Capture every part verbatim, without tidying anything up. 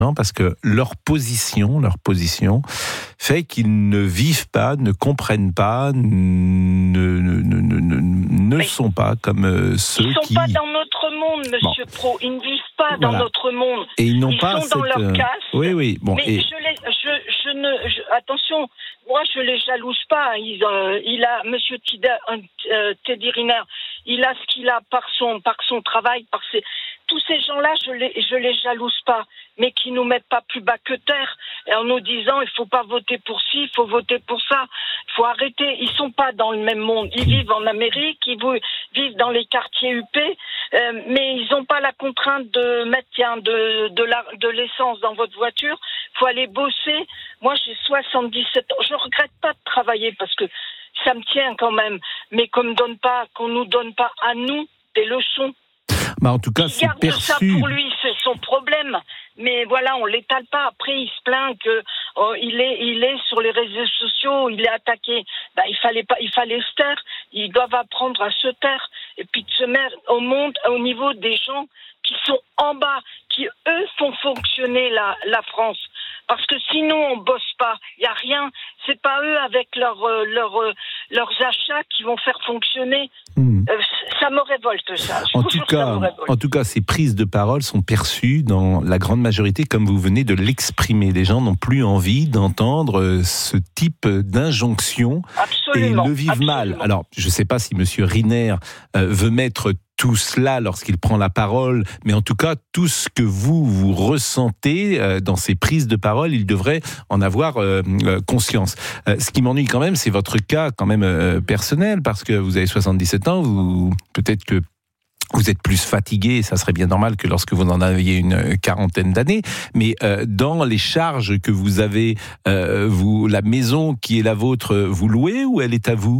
Non, parce que leur position, leur position fait qu'ils ne vivent pas, ne comprennent pas, ne, ne, ne, ne, ne sont pas comme euh, ceux qui... Ils ne sont qui... pas dans notre monde, Monsieur bon. Pro. Ils ne vivent pas dans voilà. notre monde. Et ils n'ont ils pas sont cette... dans leur caste. Oui, oui. Bon, mais et... je, les, je, je ne... Je, attention, moi, je les jalouse pas. Il, euh, il a, Monsieur Tida, euh, Teddy Riner, il a ce qu'il a par son, par son travail, par ses... Tous ces gens-là, je les, je les jalouse pas, mais qui nous mettent pas plus bas que terre, en nous disant il faut pas voter pour ci, il faut voter pour ça, il faut arrêter. Ils sont pas dans le même monde. Ils vivent en Amérique, ils vivent dans les quartiers huppés, euh, mais ils ont pas la contrainte de mettre tiens, de, de, la, de l'essence dans votre voiture. Il faut aller bosser. Moi, j'ai soixante-dix-sept ans. Je regrette pas de travailler parce que ça me tient quand même, mais qu'on me donne pas, qu'on nous donne pas à nous des leçons. Bah en tout cas, c'est perçu. Ça pour lui, c'est son problème. Mais voilà, on l'étale pas. Après, il se plaint que oh, il est, il est sur les réseaux sociaux, il est attaqué. Bah, il fallait pas, il fallait se taire. Ils doivent apprendre à se taire et puis de se mettre au monde, au niveau des gens qui sont en bas, qui eux font fonctionner la, la France. Parce que sinon, on bosse pas. Il y a rien. C'est pas eux avec leurs euh, leurs euh, leurs achats qui vont faire fonctionner. Mmh. Euh, ça me révolte ça. Je en tout cas, en tout cas, ces prises de parole sont perçues dans la grande majorité comme vous venez de l'exprimer. Les gens n'ont plus envie d'entendre ce type d'injonction. Absolument. Et le vivent absolument. mal. Alors, je ne sais pas si Monsieur Riner euh, veut mettre tout cela lorsqu'il prend la parole, mais en tout cas, tout ce que vous, vous ressentez euh, dans ces prises de parole, il devrait en avoir euh, euh, conscience. Euh, ce qui m'ennuie quand même, c'est votre cas quand même euh, personnel, parce que vous avez soixante-dix-sept ans, vous, peut-être que vous êtes plus fatigué, et ça serait bien normal que lorsque vous en aviez une quarantaine d'années, mais euh, dans les charges que vous avez, euh, vous, la maison qui est la vôtre, vous louez ou elle est à vous ?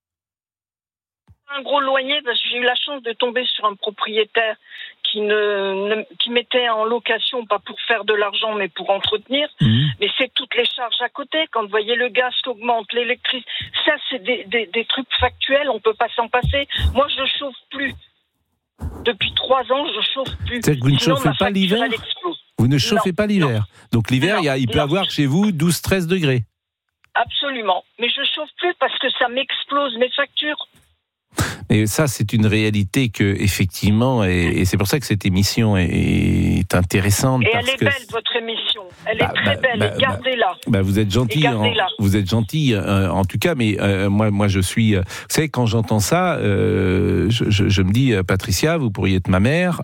Un gros loyer parce que j'ai eu la chance de tomber sur un propriétaire qui ne, ne qui mettait en location pas pour faire de l'argent mais pour entretenir. Mmh. Mais c'est toutes les charges à côté. Quand vous voyez le gaz qui augmente, l'électricité, ça c'est des, des, des trucs factuels. On peut pas s'en passer. Moi je chauffe plus. Depuis trois ans je chauffe plus. C'est que vous ne Sinon, chauffez pas l'hiver. Vous ne chauffez non, pas l'hiver. Non. Donc l'hiver non, il, y a, il peut non. avoir chez vous douze treize degrés. Absolument. Mais je chauffe plus parce que ça m'explose mes factures. Et ça, c'est une réalité que, effectivement, et, et c'est pour ça que cette émission est, est intéressante. Et parce elle est que belle, votre émission. Elle bah, est très bah, belle. Bah, et gardez-la. Bah, vous êtes gentil. En, vous êtes gentil, euh, en tout cas. Mais euh, moi, moi, je suis. Euh, vous savez, quand j'entends ça, euh, je, je, je me dis, euh, Patricia, vous pourriez être ma mère.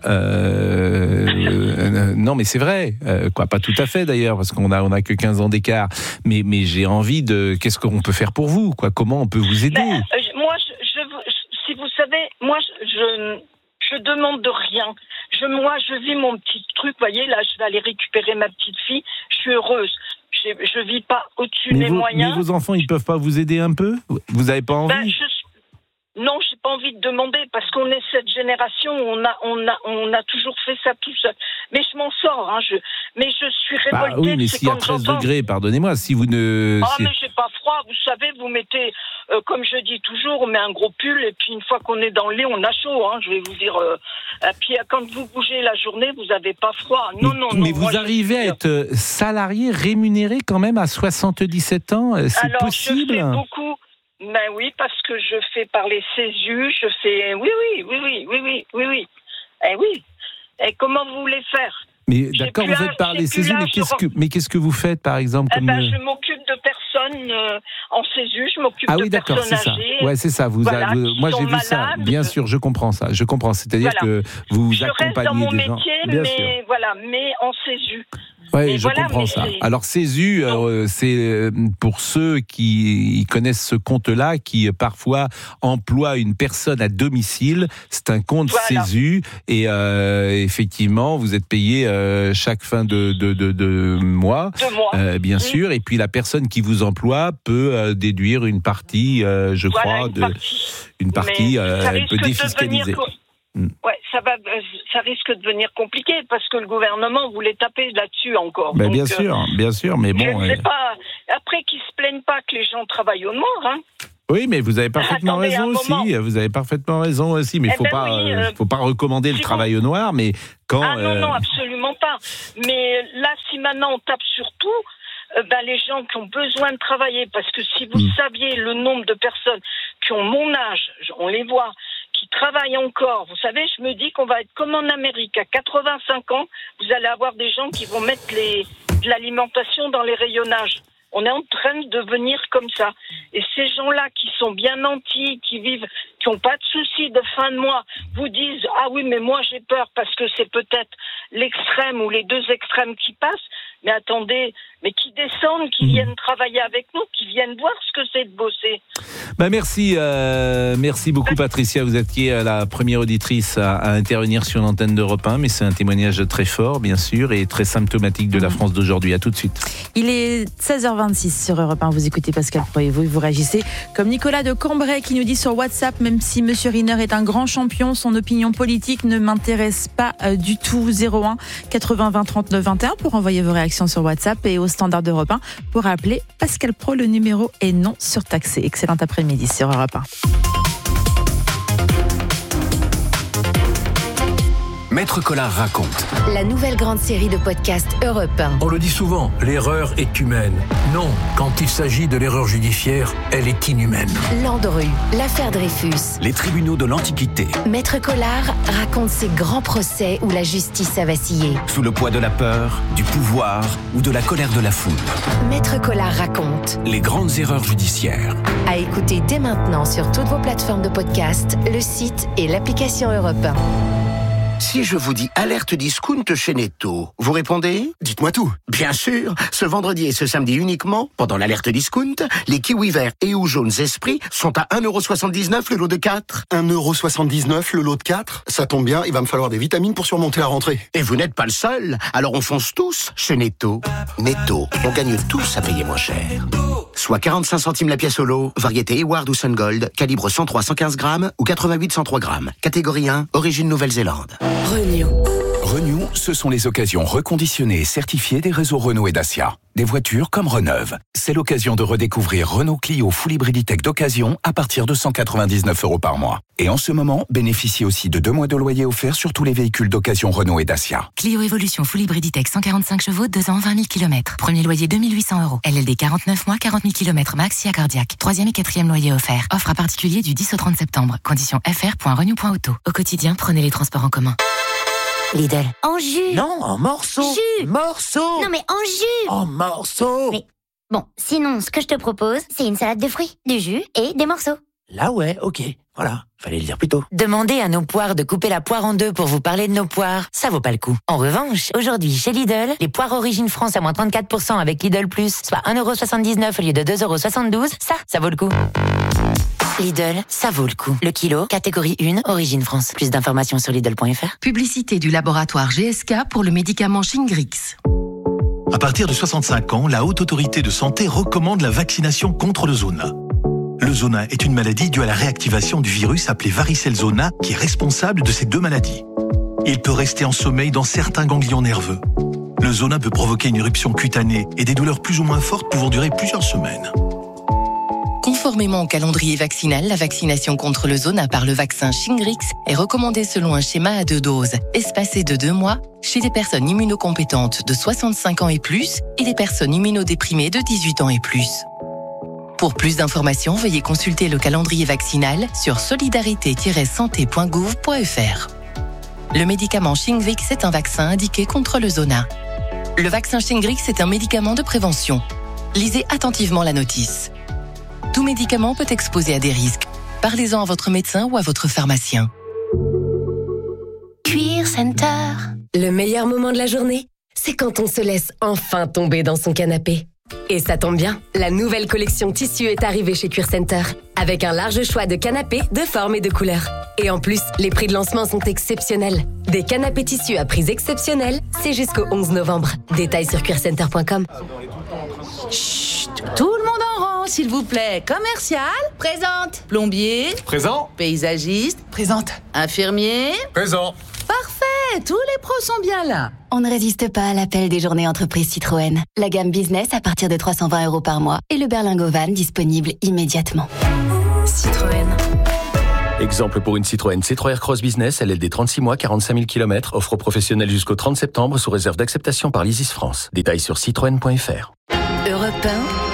Euh, euh, non, mais c'est vrai. Euh, quoi, pas tout à fait d'ailleurs, parce qu'on a, on a que quinze ans d'écart. Mais, mais j'ai envie de. Qu'est-ce qu'on peut faire pour vous, quoi ? Comment on peut vous aider ? Ben, euh, moi, je, je, je, si vous savez, moi, je, je, je demande de rien. Je, moi, je vis mon petit truc. Vous voyez, là, je vais aller récupérer ma petite fille. Je suis heureuse. Je, je vis pas au-dessus mais des vos, moyens. Mais vos enfants, ils peuvent pas vous aider un peu ? Vous n'avez pas envie ? Ben, je, Non, j'ai pas envie de demander parce qu'on est cette génération où on a, on a, on a toujours fait ça tout seul. Mais je m'en sors, hein. Je, mais je suis révoltée. Bah oui, mais s'il y a treize degrés, pardonnez-moi, si vous ne. Ah, si... mais j'ai pas froid. Vous savez, vous mettez, euh, comme je dis toujours, on met un gros pull et puis une fois qu'on est dans le lit, on a chaud. Hein. Je vais vous dire. Euh, et puis quand vous bougez la journée, vous avez pas froid. Non, non, non. Mais vous moi, arrivez à être salarié, rémunéré quand même à soixante-dix-sept ans. C'est Alors, possible. Je fais beaucoup. Ben oui, parce que je fais parler CESU, je fais... Oui, oui, oui, oui, oui, oui, oui, oui. Eh oui. Et comment vous voulez faire ? Mais d'accord, vous faites parler CESU, mais qu'est-ce que, mais qu'est-ce que vous faites, par exemple eh comme... ben, je m'occupe de personnes euh, en CESU, je m'occupe ah oui, de d'accord, personnes c'est âgées. Ça. Ouais, c'est ça. Vous, voilà, vous moi, j'ai vu malades. ça. Bien sûr, je comprends ça. Je comprends. C'est-à-dire voilà. que vous je accompagnez reste dans mon des métier, gens. Bien mais sûr. voilà, mais en CESU. Oui, je voilà, comprends ça. C'est... Alors, CESU, euh, c'est pour ceux qui connaissent ce compte-là, qui parfois emploient une personne à domicile. C'est un compte voilà. CESU et euh, effectivement, vous êtes payé euh, chaque fin de, de, de, de mois, de mois. Euh, bien mmh. sûr. Et puis, la personne qui vous emploie peut euh, déduire une partie, euh, je voilà, crois, une de partie. une partie, euh, elle peut de défiscaliser. Devenir... Ouais, ça va, ça risque de devenir compliqué parce que le gouvernement voulait taper là-dessus encore. Ben Donc, bien sûr, euh, bien sûr, mais bon. Je ne sais pas. Après, qu'ils se plaignent pas que les gens travaillent au noir, hein. Oui, mais vous avez parfaitement Attendez, raison un aussi. moment. Vous avez parfaitement raison aussi. Mais il Eh faut ben pas, oui, euh, euh, faut pas recommander le si travail vous- au noir. Mais quand Ah non, euh, non, absolument pas. Mais là, si maintenant on tape sur tout, euh, ben, les gens qui ont besoin de travailler, parce que si vous Mm. saviez le nombre de personnes qui ont mon âge, on les voit, qui travaillent encore, vous savez, je me dis qu'on va être comme en Amérique, à quatre-vingt-cinq ans, vous allez avoir des gens qui vont mettre les, de l'alimentation dans les rayonnages. On est en train de devenir comme ça. Et ces gens-là qui sont bien nantis, qui vivent, qui n'ont pas de soucis de fin de mois, vous disent « Ah oui, mais moi j'ai peur parce que c'est peut-être l'extrême ou les deux extrêmes qui passent. » Mais attendez, mais qui descendent, qui viennent travailler avec nous, qui viennent voir ce que c'est de bosser. Bah merci, euh, merci beaucoup Patricia. Vous étiez la première auditrice à, à intervenir sur l'antenne d'Europe un, mais c'est un témoignage très fort, bien sûr, et très symptomatique de la France d'aujourd'hui. À tout de suite. Il est seize heures vingt-six sur Europe un. Vous écoutez Pascal Pro et vous, vous réagissez comme Nicolas de Cambrai qui nous dit sur WhatsApp, même si Monsieur Riner est un grand champion, son opinion politique ne m'intéresse pas euh, du tout. zéro un quatre-vingts vingt trente-neuf vingt et un pour envoyer vos réactions sur WhatsApp et au standard d'Europe un pour appeler Pascal Pro. Le numéro est non surtaxé. Excellent après-midi sur Europe un. Maître Collard raconte. La nouvelle grande série de podcasts Europe un. On le dit souvent, l'erreur est humaine. Non, quand il s'agit de l'erreur judiciaire, elle est inhumaine. Landru, l'affaire Dreyfus. Les tribunaux de l'Antiquité. Maître Collard raconte ces grands procès où la justice a vacillé. Sous le poids de la peur, du pouvoir ou de la colère de la foule. Maître Collard raconte. Les grandes erreurs judiciaires. À écouter dès maintenant sur toutes vos plateformes de podcast, le site et l'application Europe un. Si je vous dis alerte discount chez Netto, vous répondez ? Dites-moi tout. Bien sûr, ce vendredi et ce samedi uniquement, pendant l'alerte discount, les kiwis verts et ou jaunes esprits sont à un euro soixante-dix-neuf le lot de quatre. un euro soixante-dix-neuf le lot de quatre. Ça tombe bien, il va me falloir des vitamines pour surmonter la rentrée. Et vous n'êtes pas le seul, alors on fonce tous chez Netto. Netto, on gagne tous à payer moins cher. Soit quarante-cinq centimes la pièce au lot, variété Eward ou Sun Gold, calibre cent trois à cent quinze grammes ou quatre-vingt-huit cent trois grammes. Catégorie un, origine Nouvelle-Zélande. Renew. Renew, ce sont les occasions reconditionnées et certifiées des réseaux Renault et Dacia. Des voitures comme Reneuve. C'est l'occasion de redécouvrir Renault Clio Full Hybriditech d'occasion à partir de cent quatre-vingt-dix-neuf euros par mois. Et en ce moment, bénéficiez aussi de deux mois de loyer offert sur tous les véhicules d'occasion Renault et Dacia. Clio Evolution Full Hybriditech cent quarante-cinq chevaux, deux ans, vingt mille kilomètres. Premier loyer deux mille huit cents euros. L L D quarante-neuf mois, quarante mille kilomètres max, S I A cardiaque. Troisième et quatrième loyer offert. Offre à particulier du dix au trente septembre. Conditions f r point renew point auto. Au quotidien, prenez les transports en commun. Lidl. En jus. Non, en morceaux. Jus. Morceaux. Non mais en jus. En morceaux. Mais bon, sinon, ce que je te propose, c'est une salade de fruits, du jus et des morceaux. Là ouais, ok. Voilà, fallait le dire plus tôt. Demandez à nos poires de couper la poire en deux pour vous parler de nos poires. Ça vaut pas le coup. En revanche, aujourd'hui, chez Lidl, les poires Origine France à moins trente-quatre pour cent avec Lidl Plus, soit un euro soixante-dix-neuf au lieu de deux euros soixante-douze, ça, ça vaut le coup. Lidl, ça vaut le coup. Le kilo, catégorie un, Origine France. Plus d'informations sur Lidl point F R. Publicité du laboratoire G S K pour le médicament Shingrix. À partir de soixante-cinq ans, la Haute Autorité de Santé recommande la vaccination contre le zona. Le zona est une maladie due à la réactivation du virus appelé varicelle zona qui est responsable de ces deux maladies. Il peut rester en sommeil dans certains ganglions nerveux. Le zona peut provoquer une éruption cutanée et des douleurs plus ou moins fortes pouvant durer plusieurs semaines. Conformément au calendrier vaccinal, la vaccination contre le zona par le vaccin Shingrix est recommandée selon un schéma à deux doses, espacé de deux mois, chez les personnes immunocompétentes de soixante-cinq ans et plus et les personnes immunodéprimées de dix-huit ans et plus. Pour plus d'informations, veuillez consulter le calendrier vaccinal sur solidarité tiret santé point gouv point f r. Le médicament Shingrix est un vaccin indiqué contre le zona. Le vaccin Shingrix est un médicament de prévention. Lisez attentivement la notice. Tout médicament peut exposer à des risques. Parlez-en à votre médecin ou à votre pharmacien. Cuir Center. Le meilleur moment de la journée, c'est quand on se laisse enfin tomber dans son canapé. Et ça tombe bien, la nouvelle collection tissu est arrivée chez Cuir Center, avec un large choix de canapés de formes et de couleurs. Et en plus, les prix de lancement sont exceptionnels. Des canapés tissus à prix exceptionnels, c'est jusqu'au onze novembre. Détails sur cuir center point com. Chut, tout le monde en rang, s'il vous plaît. Commercial, présente. Plombier, présent. Paysagiste, présente. Infirmier, présent. Parfait, tous les pros sont bien là. On ne résiste pas à l'appel des journées entreprises Citroën. La gamme business à partir de trois cent vingt euros par mois et le berlingot van disponible immédiatement. Citroën. Exemple pour une Citroën C trois Aircross Business, L L D trente-six mois, quarante-cinq mille kilomètres, offre aux professionnels jusqu'au trente septembre sous réserve d'acceptation par l'Isis France. Détails sur citroën point f r. Europe un.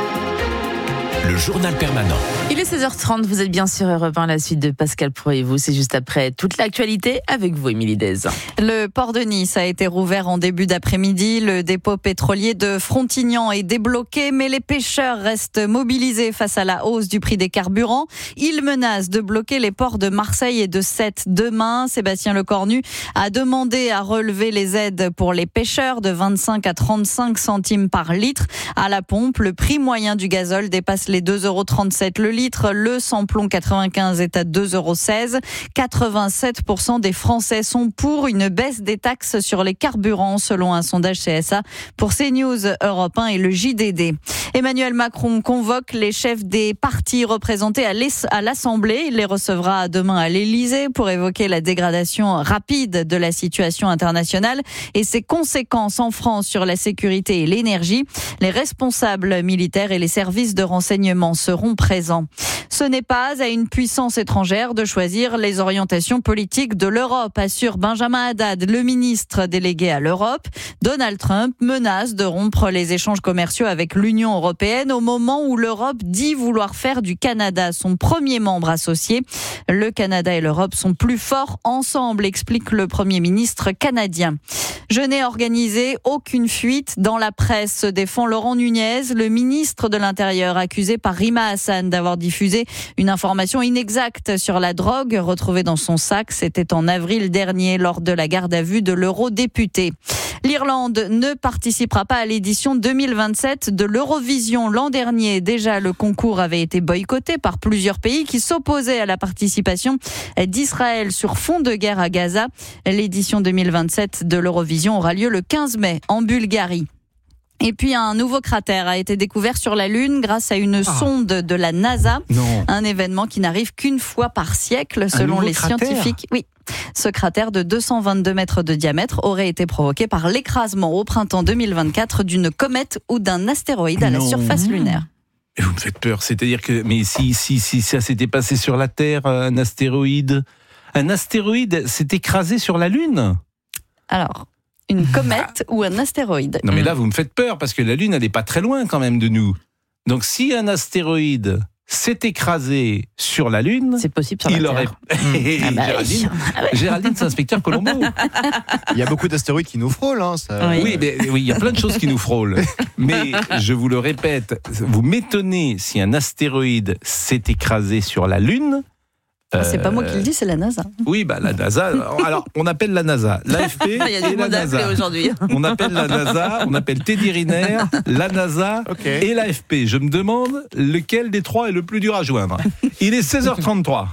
Le journal permanent. Il est seize heures trente, vous êtes bien sur Europe un, la suite de Pascal Pro et vous, c'est juste après toute l'actualité avec vous, Émilie Dez. Le port de Nice a été rouvert en début d'après-midi. Le dépôt pétrolier de Frontignan est débloqué, mais les pêcheurs restent mobilisés face à la hausse du prix des carburants. Ils menacent de bloquer les ports de Marseille et de Sète demain. Sébastien Lecornu a demandé à relever les aides pour les pêcheurs de vingt-cinq à trente-cinq centimes par litre. À la pompe, le prix moyen du gazole dépasse les deux euros trente-sept le litre. Le samplon quatre-vingt-quinze est à deux euros seize. quatre-vingt-sept pour cent des Français sont pour une baisse des taxes sur les carburants, selon un sondage C S A pour CNews, Europe un et le J D D. Emmanuel Macron convoque les chefs des partis représentés à l'Assemblée. Il les recevra demain à l'Élysée pour évoquer la dégradation rapide de la situation internationale et ses conséquences en France sur la sécurité et l'énergie. Les responsables militaires et les services de renseignement seront présents. Ce n'est pas à une puissance étrangère de choisir les orientations politiques de l'Europe, assure Benjamin Haddad, le ministre délégué à l'Europe. Donald Trump menace de rompre les échanges commerciaux avec l'Union européenne au moment où l'Europe dit vouloir faire du Canada son premier membre associé. Le Canada et l'Europe sont plus forts ensemble, explique le Premier ministre canadien. Je n'ai organisé aucune fuite dans la presse, se défend Laurent Nunez, le ministre de l'Intérieur accusé par Rima Hassan d'avoir diffusé une information inexacte sur la drogue retrouvée dans son sac. C'était en avril dernier lors de la garde à vue de l'eurodéputé. L'Irlande ne participera pas à l'édition deux mille vingt-sept de l'Eurovision. L'an dernier, déjà, le concours avait été boycotté par plusieurs pays qui s'opposaient à la participation d'Israël sur fond de guerre à Gaza. L'édition deux mille vingt-sept de l'Eurovision aura lieu le quinze mai en Bulgarie. Et puis un nouveau cratère a été découvert sur la Lune grâce à une ah. sonde de la NASA. Non. Un événement qui n'arrive qu'une fois par siècle selon les cratère. scientifiques. Oui. Ce cratère de deux cent vingt-deux mètres de diamètre aurait été provoqué par l'écrasement au printemps deux mille vingt-quatre d'une comète ou d'un astéroïde à non. la surface lunaire. Vous me faites peur, c'est-à-dire que mais si si si ça s'était passé sur la Terre, un astéroïde, un astéroïde s'est écrasé sur la Lune. Alors, une comète ou un astéroïde. Non mais là vous me faites peur parce que la Lune elle est pas très loin quand même de nous. Donc si un astéroïde s'est écrasé sur la Lune, c'est possible sur la il Terre. aurait. Ah bah Géraldine, ah ouais. Géraldine, c'est inspecteur Colombo. Il y a beaucoup d'astéroïdes qui nous frôlent. Hein, ça... Oui, oui, mais, oui, il y a plein de choses qui nous frôlent. Mais je vous le répète, vous m'étonnez si un astéroïde s'est écrasé sur la Lune. Euh... C'est pas moi qui le dis, c'est la NASA. Oui, bah la NASA. Alors, on appelle la NASA, l'A F P il y a et du la monde à appeler NASA. aujourd'hui. On appelle la NASA, on appelle Teddy Riner, la NASA okay. et l'A F P. Je me demande lequel des trois est le plus dur à joindre. Il est seize heures trente-trois.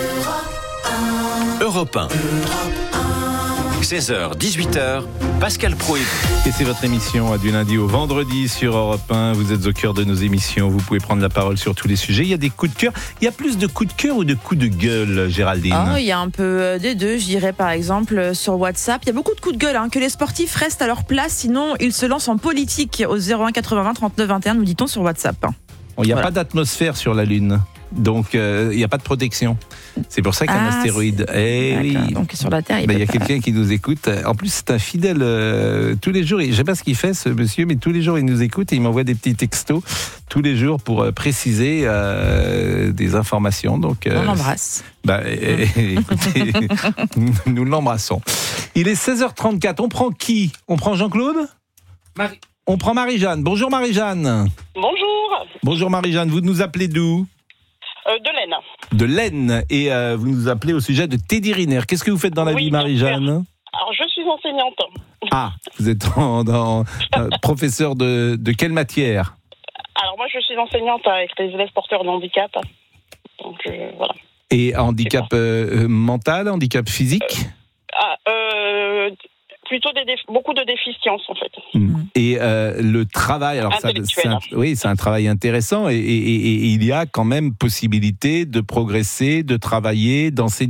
Europe un. seize heures, dix-huit heures, Pascal Pro et vous. Et c'est votre émission du lundi au vendredi sur Europe un. Vous êtes au cœur de nos émissions. Vous pouvez prendre la parole sur tous les sujets. Il y a des coups de cœur. Il y a plus de coups de cœur ou de coups de gueule, Géraldine ? Oh, il y a un peu des deux, je dirais par exemple sur WhatsApp. Il y a beaucoup de coups de gueule. Hein, que les sportifs restent à leur place, sinon ils se lancent en politique au zéro un quatre-vingts trente-neuf vingt et un, nous dit-on sur WhatsApp. Il n'y a voilà. pas d'atmosphère sur la Lune. Donc, il euh, n'y a pas de protection. C'est pour ça qu'un ah, astéroïde. Eh oui. Donc, sur la Terre, il ben, y a quelqu'un qui nous écoute. En plus, c'est un fidèle. Euh, tous les jours, je ne sais pas ce qu'il fait, ce monsieur, mais tous les jours, il nous écoute et il m'envoie des petits textos tous les jours pour euh, préciser euh, des informations. Donc, euh, on l'embrasse. Ben, euh, écoutez, nous l'embrassons. Il est seize heures trente-quatre. On prend qui ? On prend Jean-Claude ? Marie. On prend Marie-Jeanne. Bonjour Marie-Jeanne. Bonjour. Bonjour Marie-Jeanne. Vous nous appelez d'où ? Euh, de l'Aisne. De l'Aisne. Et euh, vous nous appelez au sujet de Teddy Riner. Qu'est-ce que vous faites dans la oui, vie, Marie-Jeanne ? Alors, je suis enseignante. Ah, vous êtes en, dans, euh, professeur de, de quelle matière ? Alors, moi, je suis enseignante avec les élèves porteurs de handicap. Donc, euh, voilà. Et handicap euh, mental, handicap physique ? euh, ah, euh, Plutôt des déf- beaucoup de déficiences, en fait. Et euh, le travail, alors ça, c'est un, oui, c'est un travail intéressant et, et, et, et il y a quand même possibilité de progresser, de travailler, d'enseigner ?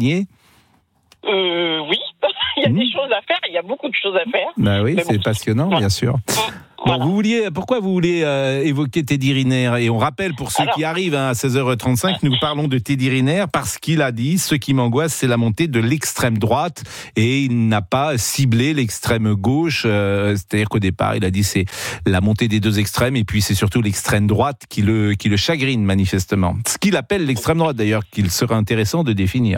euh, Oui, il y a mmh. des choses à faire, il y a beaucoup de choses à faire. Bah oui, mais c'est bon. passionnant, voilà. bien sûr. Bon, vous vouliez, pourquoi vous voulez euh, évoquer Teddy Riner ? Et on rappelle pour ceux Alors, qui arrivent hein, à seize heures trente-cinq, nous parlons de Teddy Riner parce qu'il a dit ce qui m'angoisse, c'est la montée de l'extrême droite et il n'a pas ciblé l'extrême gauche. Euh, c'est-à-dire qu'au départ, il a dit c'est la montée des deux extrêmes et puis c'est surtout l'extrême droite qui le qui le chagrine manifestement. Ce qu'il appelle l'extrême droite d'ailleurs, qu'il serait intéressant de définir.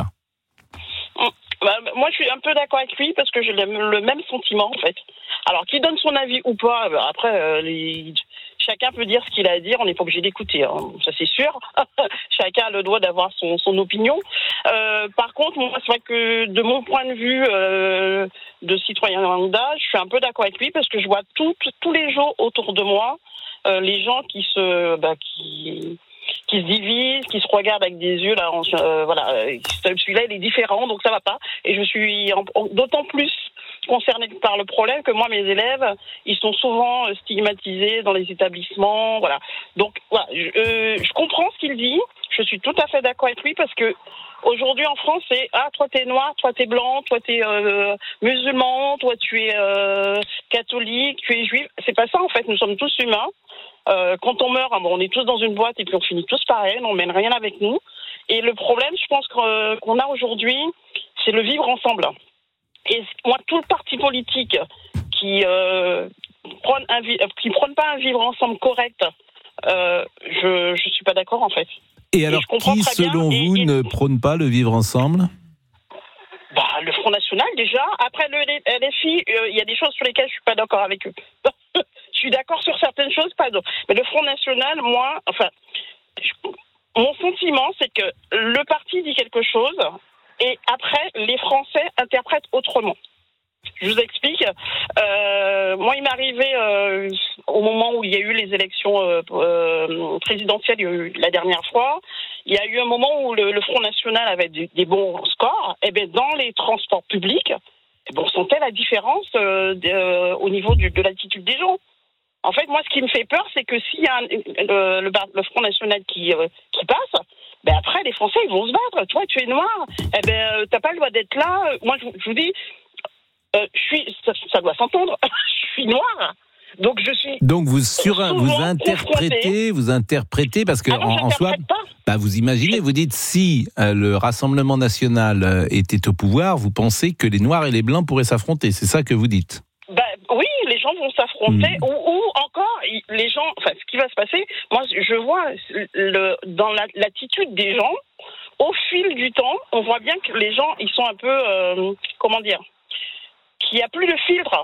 Bah, moi, je suis un peu d'accord avec lui parce que j'ai le, le même sentiment en fait. Alors, qu'il donne son avis ou pas, après, euh, les... chacun peut dire ce qu'il a à dire, on n'est pas obligé d'écouter, hein. Ça c'est sûr. Chacun a le droit d'avoir son, son opinion. Euh, par contre, moi, c'est vrai que de mon point de vue euh, de citoyen lambda, je suis un peu d'accord avec lui parce que je vois tout, tous les jours autour de moi euh, les gens qui se... Bah, qui... qui se divisent, qui se regardent avec des yeux là, euh, voilà, celui-là il est différent, donc ça va pas. Et je suis en, en, d'autant plus concernée par le problème que moi mes élèves, ils sont souvent stigmatisés dans les établissements, voilà. Donc voilà, je, euh, je comprends ce qu'il dit, je suis tout à fait d'accord avec lui parce que aujourd'hui en France c'est ah toi t'es noir, toi t'es blanc, toi t'es euh, musulman, toi tu es euh, catholique, tu es juif. C'est pas ça en fait, nous sommes tous humains. Euh, quand on meurt, hein, bon, on est tous dans une boîte et puis on finit tous pareil, on mène rien avec nous. Et le problème, je pense que, qu'on a aujourd'hui, c'est le vivre ensemble. Et moi, tout le parti politique qui euh, prône un vi- qui prône pas un vivre ensemble correct, euh, je je suis pas d'accord en fait. Et alors, et qui, selon bien, vous, et, et... ne prône pas le vivre ensemble ? Bah, le Front National déjà. Après le L F I, il euh, y a des choses sur lesquelles je suis pas d'accord avec eux. Je suis d'accord sur certaines choses, pas d'autres. Mais le Front National, moi, enfin, je, mon sentiment, c'est que le parti dit quelque chose et après, les Français interprètent autrement. Je vous explique. Euh, moi, il m'est arrivé euh, au moment où il y a eu les élections euh, euh, présidentielles eu, la dernière fois. Il y a eu un moment où le, le Front National avait des, des bons scores. Et bien, dans les transports publics, eh bien, on sentait la différence euh, de, euh, au niveau du, de l'attitude des gens. En fait, moi, ce qui me fait peur, c'est que s'il y a un, le, le, le Front National qui, euh, qui passe, ben après, les Français, ils vont se battre. Toi, tu es noir, eh ben, euh, t'as pas le droit d'être là. Moi, je, je vous dis, euh, je suis, ça, ça doit s'entendre. Je suis noire. Donc, je suis. Donc, vous, sur, vous interprétez, confrontée. vous interprétez, parce que, ah non, en, en soi, bah, vous imaginez, vous dites, si euh, le Rassemblement National euh, était au pouvoir, vous pensez que les Noirs et les Blancs pourraient s'affronter. C'est ça que vous dites? Bah, oui, les gens vont s'affronter, mmh. ou, ou encore, les gens, enfin, ce qui va se passer, moi, je vois le, dans la, l'attitude des gens, au fil du temps, on voit bien que les gens, ils sont un peu, euh, comment dire, qu'il n'y a plus de filtre.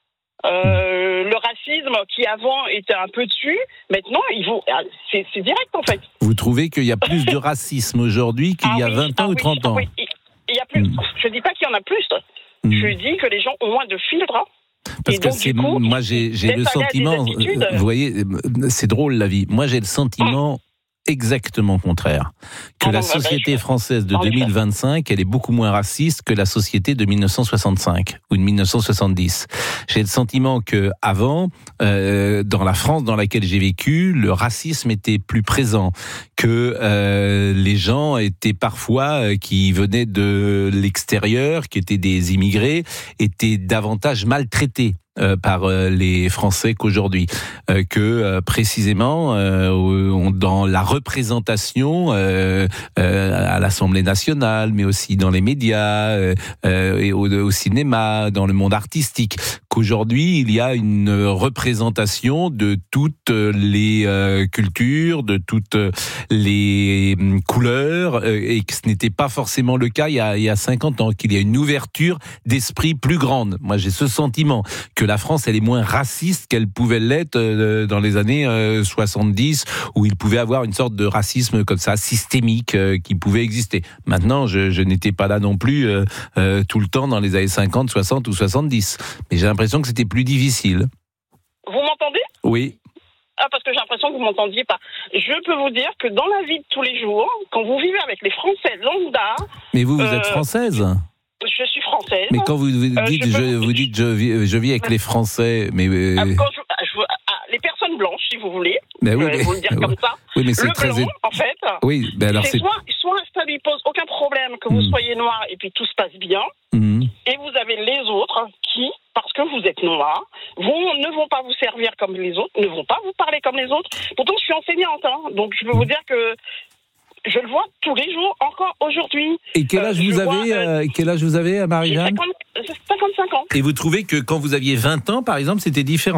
Euh, le racisme qui avant était un peu dessus, maintenant, ils vont, c'est, c'est direct, en fait. Vous trouvez qu'il y a plus de racisme aujourd'hui qu'il ah, y a vingt oui, ans ah, ou trente oui, ans? Oui, il y a plus. Mmh. Je dis pas qu'il y en a plus. Mmh. Je dis que les gens ont moins de filtre. Parce que c'est, coup, moi j'ai, j'ai le sentiment, vous voyez, c'est drôle la vie. Moi j'ai le sentiment exactement contraire, que ah la non, société bah, française de deux mille vingt-cinq, elle est beaucoup moins raciste que la société de dix-neuf cent soixante-cinq ou de dix-neuf cent soixante-dix. J'ai le sentiment que avant, euh, dans la France dans laquelle j'ai vécu, le racisme était plus présent, que euh, les gens étaient parfois euh, qui venaient de l'extérieur, qui étaient des immigrés, étaient davantage maltraités. Euh, par euh, les Français qu'aujourd'hui, euh, que euh, précisément euh, on, dans la représentation euh, euh, à l'Assemblée nationale, mais aussi dans les médias, euh, euh, et au, au cinéma, dans le monde artistique, qu'aujourd'hui il y a une représentation de toutes les euh, cultures, de toutes les couleurs, euh, et que ce n'était pas forcément le cas il y a, il y a cinquante ans, qu'il y a une ouverture d'esprit plus grande. Moi j'ai ce sentiment que que la France, elle est moins raciste qu'elle pouvait l'être euh, dans les années euh, soixante-dix, où il pouvait avoir une sorte de racisme comme ça, systémique, euh, qui pouvait exister. Maintenant, je, je n'étais pas là non plus euh, euh, tout le temps dans les années cinquante, soixante ou soixante-dix. Mais j'ai l'impression que c'était plus difficile. Vous m'entendez ? Oui. Ah, parce que j'ai l'impression que vous ne m'entendiez pas. Je peux vous dire que dans la vie de tous les jours, quand vous vivez avec les Français lambda... Mais vous, vous euh, êtes française ? Je suis française. Mais quand vous dites, euh, je, je vous dites je vis, je vis avec les Français, mais euh... ah, quand je, je, ah, les personnes blanches, si vous voulez, ben oui, je vais mais, vous le dire comme ça. Oui, mais c'est le très blanc, en fait, oui, ben alors c'est, c'est... Soit, soit ça lui pose aucun problème que vous mmh. soyez noir et puis tout se passe bien, mmh. et vous avez les autres qui, parce parce que vous êtes noir, vont, ne vont pas vous servir comme les autres, ne vont pas vous parler comme les autres. Pourtant, je suis enseignante, hein, donc je peux vous dire que je le vois tous les jours, encore aujourd'hui. Et quel âge, euh, vous, avez, vois, euh, euh, quel âge vous avez, Marie-Jeanne ? J'ai cinquante-cinq ans. Et vous trouvez que quand vous aviez vingt ans, par exemple, c'était différent ?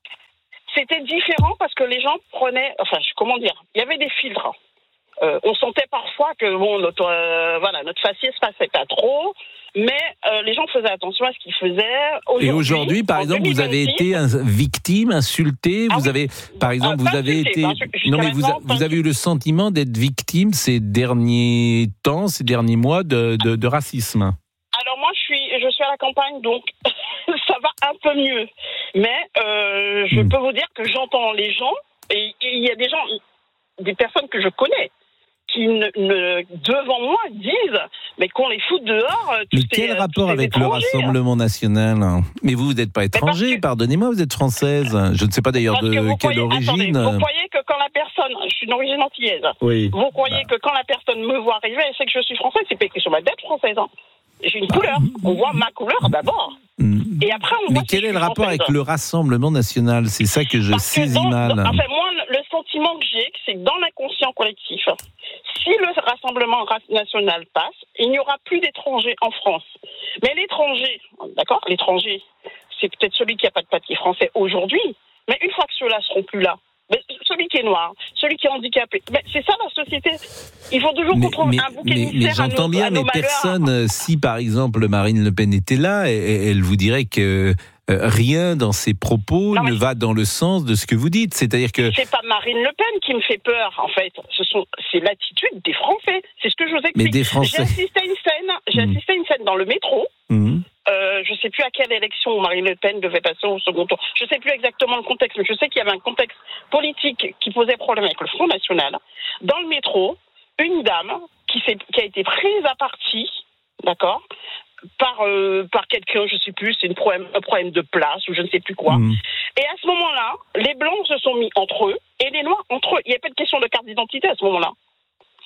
C'était différent parce que les gens prenaient, enfin, comment dire, il y avait des filtres. Euh, on sentait parfois que bon, notre, euh, voilà, notre faciès passait pas trop, mais euh, les gens faisaient attention à ce qu'ils faisaient. Aujourd'hui, Et aujourd'hui, par exemple, vous avez été un, victime, insulté, vous ah oui. avez, par exemple, ah, vous avez été, non mais vous, a, vous avez eu le sentiment d'être victime ces derniers temps, ces derniers mois de, de, de racisme. Alors moi, je suis, je suis à la campagne, donc ça va un peu mieux. Mais euh, je mmh. peux vous dire que j'entends les gens, et il y a des gens, des personnes que je connais, qui, ne, ne, devant moi, disent mais qu'on les fout dehors. Mais quel rapport avec le Rassemblement national ? Mais vous, vous n'êtes pas étranger, que... pardonnez-moi, vous êtes française. Je ne sais pas d'ailleurs Parce de quelle croyez, origine. Attendez, vous croyez que quand la personne, je suis d'origine antillaise, oui. vous croyez bah. que quand la personne me voit arriver, elle sait que je suis française, c'est pas écrit sur ma tête française. Hein. J'ai une bah. couleur. On voit ma couleur d'abord. Et après, on Mais voit quel si est le rapport avec le Rassemblement national ? C'est ça que je Parce saisis que dans, mal. Dans, enfin, moi, le sentiment que j'ai, c'est que dans l'inconscient collectif, si le Rassemblement national passe, il n'y aura plus d'étrangers en France. Mais l'étranger, d'accord, l'étranger, c'est peut-être celui qui n'a pas de papier français aujourd'hui, mais une fois que ceux-là seront plus là, celui qui est noir, celui qui est handicapé, mais c'est ça la société. Il faut toujours qu'on trouve un bouc émissaire. Mais j'entends bien, mais personne, si par exemple Marine Le Pen était là, elle vous dirait que Euh, rien dans ses propos non, ne va dans le sens de ce que vous dites. C'est-à-dire que c'est pas Marine Le Pen qui me fait peur, en fait. Ce sont, c'est l'attitude des Français. C'est ce que je vous explique. Mais des Français. J'ai assisté à une scène. J'ai mmh. assisté à une scène dans le métro. Mmh. Euh, je sais plus à quelle élection Marine Le Pen devait passer au second tour. Je sais plus exactement le contexte, mais je sais qu'il y avait un contexte politique qui posait problème avec le Front National. Dans le métro, une dame qui, s'est, qui a été prise à partie, d'accord, par euh, par quelqu'un, je sais plus, c'est une problème, un problème de place ou je ne sais plus quoi. Mmh. Et à ce moment-là, les blancs se sont mis entre eux et les noirs entre eux. Il n'y avait pas de question de carte d'identité à ce moment-là. D'accord ?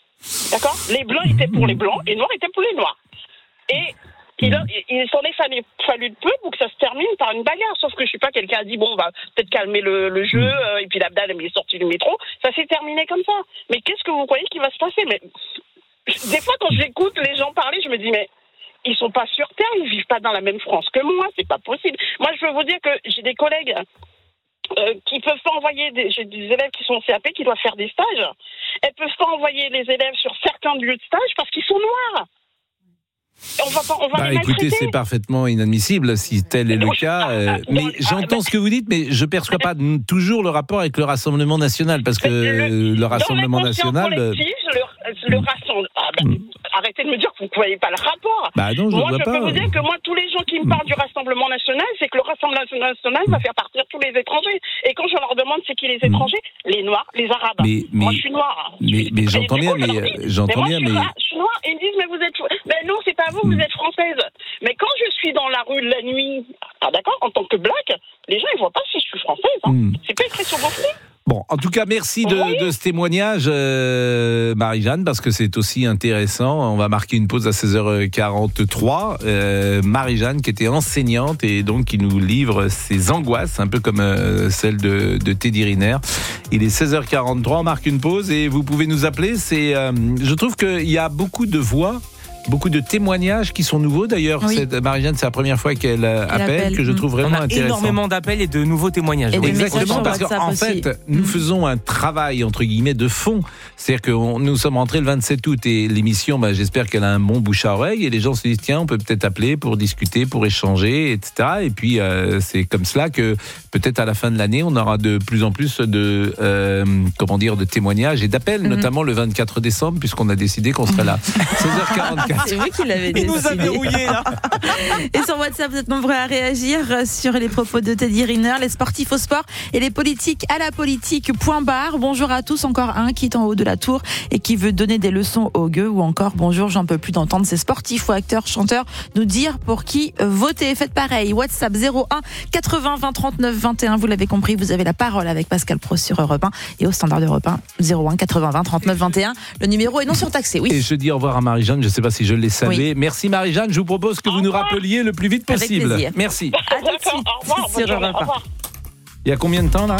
Les blancs étaient pour les blancs et les noirs étaient pour les noirs. Et il, a, il s'en est fallu, fallu de peu pour que ça se termine par une bagarre. Sauf que je sais pas, quelqu'un a dit bon, on va peut-être calmer le, le jeu, euh, et puis l'Abdal est sorti du métro. Ça s'est terminé comme ça. Mais qu'est-ce que vous croyez qui va se passer ? Mais des fois, quand j'écoute les gens parler, je me dis mais ils sont pas sur Terre, ils vivent pas dans la même France que moi, c'est pas possible. Moi, je veux vous dire que j'ai des collègues euh, qui peuvent pas envoyer, des, j'ai des élèves qui sont au C A P qui doivent faire des stages. Elles peuvent pas envoyer les élèves sur certains lieux de stage parce qu'ils sont noirs. On va pas, on va bah, les écoutez, c'est parfaitement inadmissible si tel est le cas. Euh, mais j'entends ce que vous dites, mais je ne perçois pas toujours le rapport avec le Rassemblement national, parce que le, le Rassemblement national. Le, le rassemblement. Ah ben, mm. Arrêtez de me dire que vous ne voyez pas le rapport. Bah non, je moi, vois je pas. peux vous dire que moi, tous les gens qui me parlent du Rassemblement national, c'est que le Rassemblement national va faire partir tous les étrangers. Et quand je leur demande c'est qui les étrangers, mm. les Noirs, les Arabes. Mais, mais, moi, je suis noire. Mais, mais j'entends bien, mais j'entends bien, mais. Je suis noire. Et ils me disent mais vous êtes. Ben non, c'est pas vous, vous êtes française. Mais quand je suis dans la rue de la nuit, ah d'accord, en tant que black, les gens ils voient pas si je suis française. Hein. Mm. C'est pas écrit sur vos flics. Bon, en tout cas, merci de, oui. de ce témoignage, euh, Marie-Jeanne, parce que c'est aussi intéressant. On va marquer une pause à seize heures quarante-trois. Euh, Marie-Jeanne, qui était enseignante et donc qui nous livre ses angoisses, un peu comme euh, celle de, de Teddy Riner. Il est seize heures quarante-trois, on marque une pause et vous pouvez nous appeler. C'est, euh, je trouve qu'il y a beaucoup de voix, beaucoup de témoignages qui sont nouveaux. D'ailleurs, oui. cette, Marie-Jeanne, c'est la première fois qu'elle appelle, appelle, que je trouve vraiment on a intéressant. Énormément d'appels et de nouveaux témoignages. Et exactement, parce qu'en fait, aussi. nous faisons un travail, entre guillemets, de fond. C'est-à-dire que on, nous sommes rentrés le vingt-sept août et l'émission, bah, j'espère qu'elle a un bon bouche à oreille et les gens se disent, tiens, on peut peut-être appeler pour discuter, pour échanger, et cetera. Et puis, euh, c'est comme cela que peut-être à la fin de l'année, on aura de plus en plus de, euh, comment dire, de témoignages et d'appels, mm-hmm. notamment le vingt-quatre décembre, puisqu'on a décidé qu'on serait là. seize heures quarante-quatre. C'est vrai qu'il avait décidé. Il nous a verrouillés, là. Et sur WhatsApp, vous êtes nombreux à réagir sur les propos de Teddy Riner, les sportifs au sport et les politiques à la politique. Point barre. Bonjour à tous. Encore un qui est en haut de la tour et qui veut donner des leçons aux gueux. Ou encore, bonjour, j'en peux plus d'entendre ces sportifs ou acteurs, chanteurs nous dire pour qui voter. Faites pareil. WhatsApp zéro un quatre-vingts vingt trente-neuf vingt et un. Vous l'avez compris, vous avez la parole avec Pascal Pro sur Europe un et au standard d'Europe un zéro un quatre-vingts vingt trente-neuf vingt et un. Le numéro est non surtaxé. Oui. Et je dis au revoir à Marie-Jeanne. Je ne sais pas si si je l'ai salué. Oui. Merci Marie-Jeanne, je vous propose que vous nous rappeliez le plus vite possible. Avec plaisir. Merci. À tout de suite. Au revoir, sur Europe un. Il y a combien de temps là ?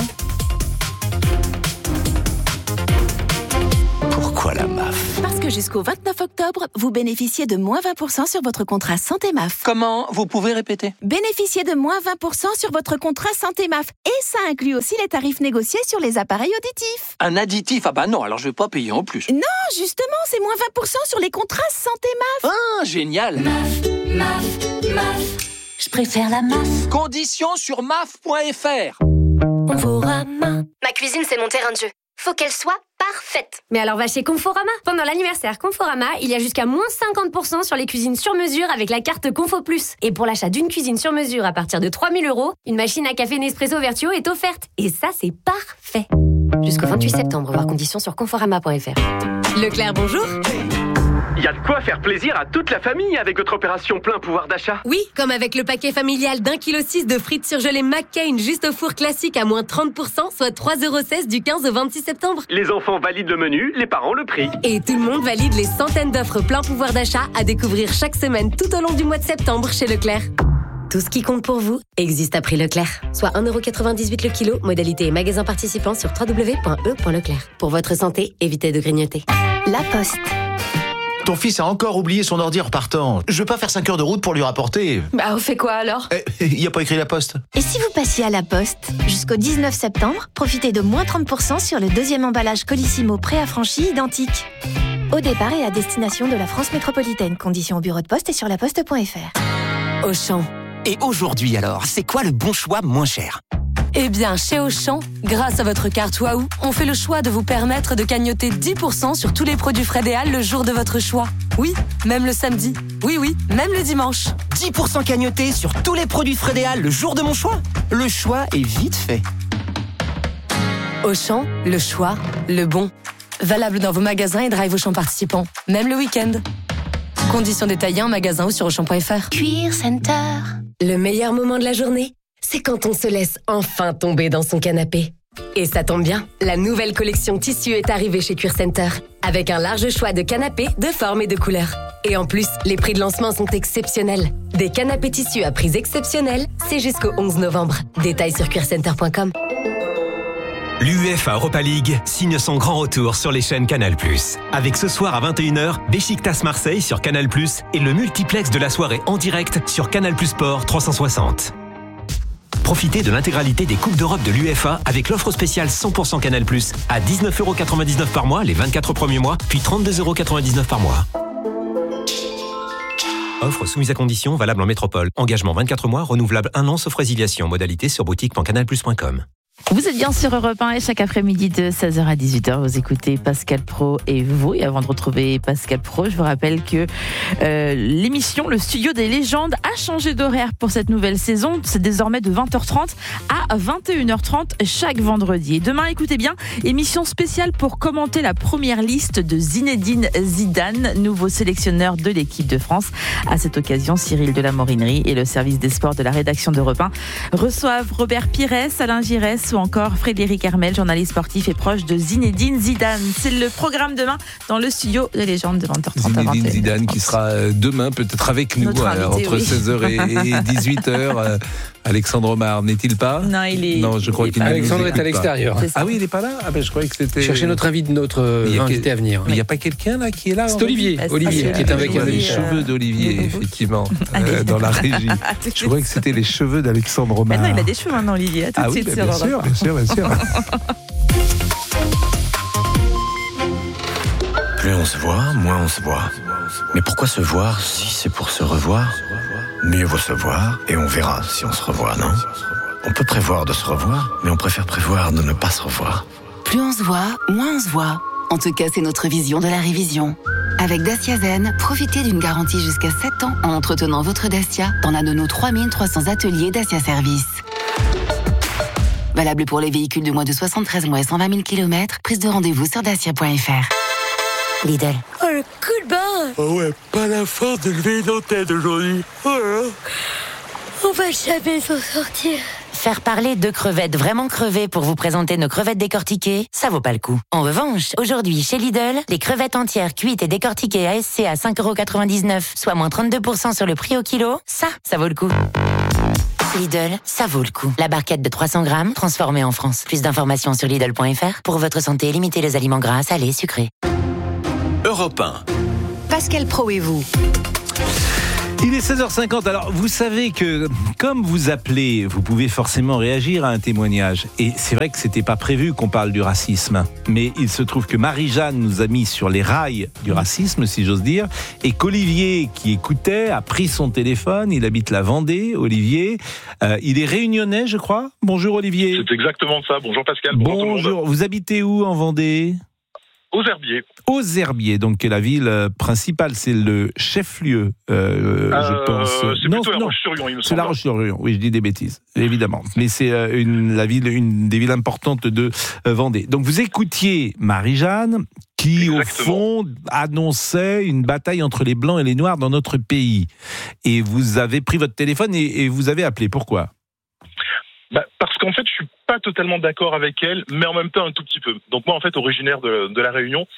Pourquoi la M A F ? Parce que jusqu'au vingt-neuf octobre, vous bénéficiez de moins vingt pour cent sur votre contrat Santé M A F. Comment ? Vous pouvez répéter ? Bénéficiez de moins vingt pour cent sur votre contrat Santé M A F. Et ça inclut aussi les tarifs négociés sur les appareils auditifs. Un additif ? Ah bah non, alors je vais pas payer en plus. Non, justement, c'est moins vingt pour cent sur les contrats Santé M A F. Ah, génial. M A F, M A F, M A F. Je préfère la M A F. Conditions sur M A F point F R. Conforama. Ma cuisine, c'est mon terrain de jeu. Faut qu'elle soit parfaite. Mais alors va chez Conforama. Pendant l'anniversaire Conforama, il y a jusqu'à moins cinquante pour cent sur les cuisines sur mesure avec la carte Confo Plus. Et pour l'achat d'une cuisine sur mesure à partir de trois mille euros, une machine à café Nespresso Vertuo est offerte. Et ça, c'est parfait. Jusqu'au vingt-huit septembre, voir conditions sur conforama point F R. Leclerc, bonjour. Il y a de quoi faire plaisir à toute la famille avec votre opération plein pouvoir d'achat. Oui, comme avec le paquet familial d'un kilo six de frites surgelées McCain juste au four classique à moins trente pour cent, soit trois euros seize du quinze au vingt-six septembre. Les enfants valident le menu, les parents le prix. Et tout le monde valide les centaines d'offres plein pouvoir d'achat à découvrir chaque semaine tout au long du mois de septembre chez Leclerc. Tout ce qui compte pour vous existe à prix Leclerc. Soit un euro quatre-vingt-dix-huit le kilo, modalité et magasin participant sur w w w point e point leclerc. Pour votre santé, évitez de grignoter. La Poste. Ton fils a encore oublié son ordi en repartant. Je veux pas faire cinq heures de route pour lui rapporter. Bah, on fait quoi alors ? Il eh, y a pas écrit La Poste. Et si vous passiez à La Poste ? Jusqu'au dix-neuf septembre, profitez de moins trente pour cent sur le deuxième emballage Colissimo préaffranchi identique. Au départ et à destination de la France métropolitaine. Conditions au bureau de poste et sur laposte point F R. Auchan. Et aujourd'hui alors, c'est quoi le bon choix moins cher ? Eh bien, chez Auchan, grâce à votre carte Waouh, on fait le choix de vous permettre de cagnotter dix pour cent sur tous les produits Frédéal le jour de votre choix. Oui, même le samedi. Oui, oui, même le dimanche. dix pour cent cagnotés sur tous les produits Frédéal le jour de mon choix ? Le choix est vite fait. Auchan, le choix, le bon. Valable dans vos magasins et drive Auchan participants, même le week-end. Conditions détaillées en magasin ou sur auchan point F R. Cuir Center. Le meilleur moment de la journée, c'est quand on se laisse enfin tomber dans son canapé. Et ça tombe bien, la nouvelle collection tissu est arrivée chez Cuir Center, avec un large choix de canapés de formes et de couleurs. Et en plus, les prix de lancement sont exceptionnels. Des canapés tissus à prix exceptionnels, c'est jusqu'au onze novembre. Détails sur cuir center point com. L'UEFA Europa League signe son grand retour sur les chaînes Canal plus. Avec ce soir à vingt et une heures, Beşiktaş Marseille sur Canal plus et le multiplex de la soirée en direct sur Canal plus Sport trois cent soixante. Profitez de l'intégralité des Coupes d'Europe de l'UEFA avec l'offre spéciale cent pour cent Canal plus à dix-neuf euros quatre-vingt-dix-neuf par mois les vingt-quatre premiers mois, puis trente-deux euros quatre-vingt-dix-neuf par mois. Offre soumise à conditions, valable en métropole. Engagement vingt-quatre mois, renouvelable un an sauf résiliation. Modalité sur boutique point canal plus point com. Vous êtes bien sur Europe un et chaque après-midi de seize heures à dix-huit heures, vous écoutez Pascal Praud et vous. Et avant de retrouver Pascal Praud, je vous rappelle que euh, l'émission Le Studio des légendes a changé d'horaire pour cette nouvelle saison. C'est désormais de vingt heures trente à vingt et une heures trente chaque vendredi. Et demain, écoutez bien, émission spéciale pour commenter la première liste de Zinedine Zidane, nouveau sélectionneur de l'équipe de France. À cette occasion, Cyril de la Morinerie et le service des sports de la rédaction d'Europe un reçoivent Robert Pires, Alain Giresse ou encore Frédéric Hermel, journaliste sportif et proche de Zinedine Zidane. C'est le programme demain dans le studio des légendes de vingt heures trente à vingt et une heures trente. Zinedine Zidane qui sera demain peut-être avec nous Notre alors, invité, entre oui. seize heures et dix-huit heures. Alexandre Omar, n'est-il pas ? Non, il est. Non, je crois qu'il ne Alexandre nous est écoute à l'extérieur. pas. Ah oui, il n'est pas là. Ah ben je croyais que c'était. Chercher notre invité, notre Il y a invité quel- à venir. Mais il n'y a pas quelqu'un là qui est là C'est en Olivier, régie Olivier, Ah, qui est avec je vois un les Olivier. cheveux d'Olivier, effectivement, euh, dans la régie. Je croyais que c'était les cheveux d'Alexandre Omar. Ah non, il a des cheveux maintenant, Olivier. À tout Ah de oui, suite bah, sur bien sûr, Europe un. bien sûr, bien sûr. Plus on se voit, moins on se voit. Mais pourquoi se voir si c'est pour se revoir ? Mieux vaut se voir et on verra si on se revoit, non ? On peut prévoir de se revoir, mais on préfère prévoir de ne pas se revoir. Plus on se voit, moins on se voit. En tout cas, c'est notre vision de la révision. Avec Dacia Zen, profitez d'une garantie jusqu'à sept ans en entretenant votre Dacia dans l'un de nos trois mille trois cents ateliers Dacia Service. Valable pour les véhicules de moins de soixante-treize mois et cent vingt mille kilomètres. Prise de rendez-vous sur dacia point F R. Lidl. Oh, le coup de barre. Oh ouais, pas la force de lever nos têtes aujourd'hui. Oh là là. On va jamais s'en sortir. Faire parler deux crevettes vraiment crevées pour vous présenter nos crevettes décortiquées, ça vaut pas le coup. En revanche, aujourd'hui, chez Lidl, les crevettes entières cuites et décortiquées A S C à cinq euros quatre-vingt-dix-neuf, soit moins trente-deux pour cent sur le prix au kilo, ça, ça vaut le coup. Lidl, ça vaut le coup. La barquette de trois cents grammes, transformée en France. Plus d'informations sur Lidl point F R. Pour votre santé, limitez les aliments gras, salés, sucrés. Europe un. Pascal Praud et vous. Il est seize heures cinquante, alors vous savez que comme vous appelez, vous pouvez forcément réagir à un témoignage. Et c'est vrai que c'était pas prévu qu'on parle du racisme. Mais il se trouve que Marie-Jeanne nous a mis sur les rails du racisme, si j'ose dire. Et qu'Olivier, qui écoutait, a pris son téléphone. Il habite la Vendée, Olivier. Euh, il est réunionnais, je crois. Bonjour Olivier. C'est exactement ça. Bonjour Pascal. Bonjour. Bonjour. Tout le monde. Vous habitez où en Vendée ? Aux Herbiers. Aux Herbiers, donc la ville principale, c'est le chef-lieu, euh, euh, je pense. C'est non, plutôt la non, Roche-sur-Yon, il me c'est semble. la Roche-sur-Yon. Oui, je dis des bêtises, évidemment. Mais c'est euh, une, la ville, une des villes importantes de euh, Vendée. Donc vous écoutiez Marie-Jeanne, qui Exactement. au fond annonçait une bataille entre les blancs et les noirs dans notre pays. Et vous avez pris votre téléphone et, et vous avez appelé. Pourquoi ? Bah, parce qu'en fait, je suis pas totalement d'accord avec elle, mais en même temps un tout petit peu. Donc moi, en fait, originaire de, de la Réunion,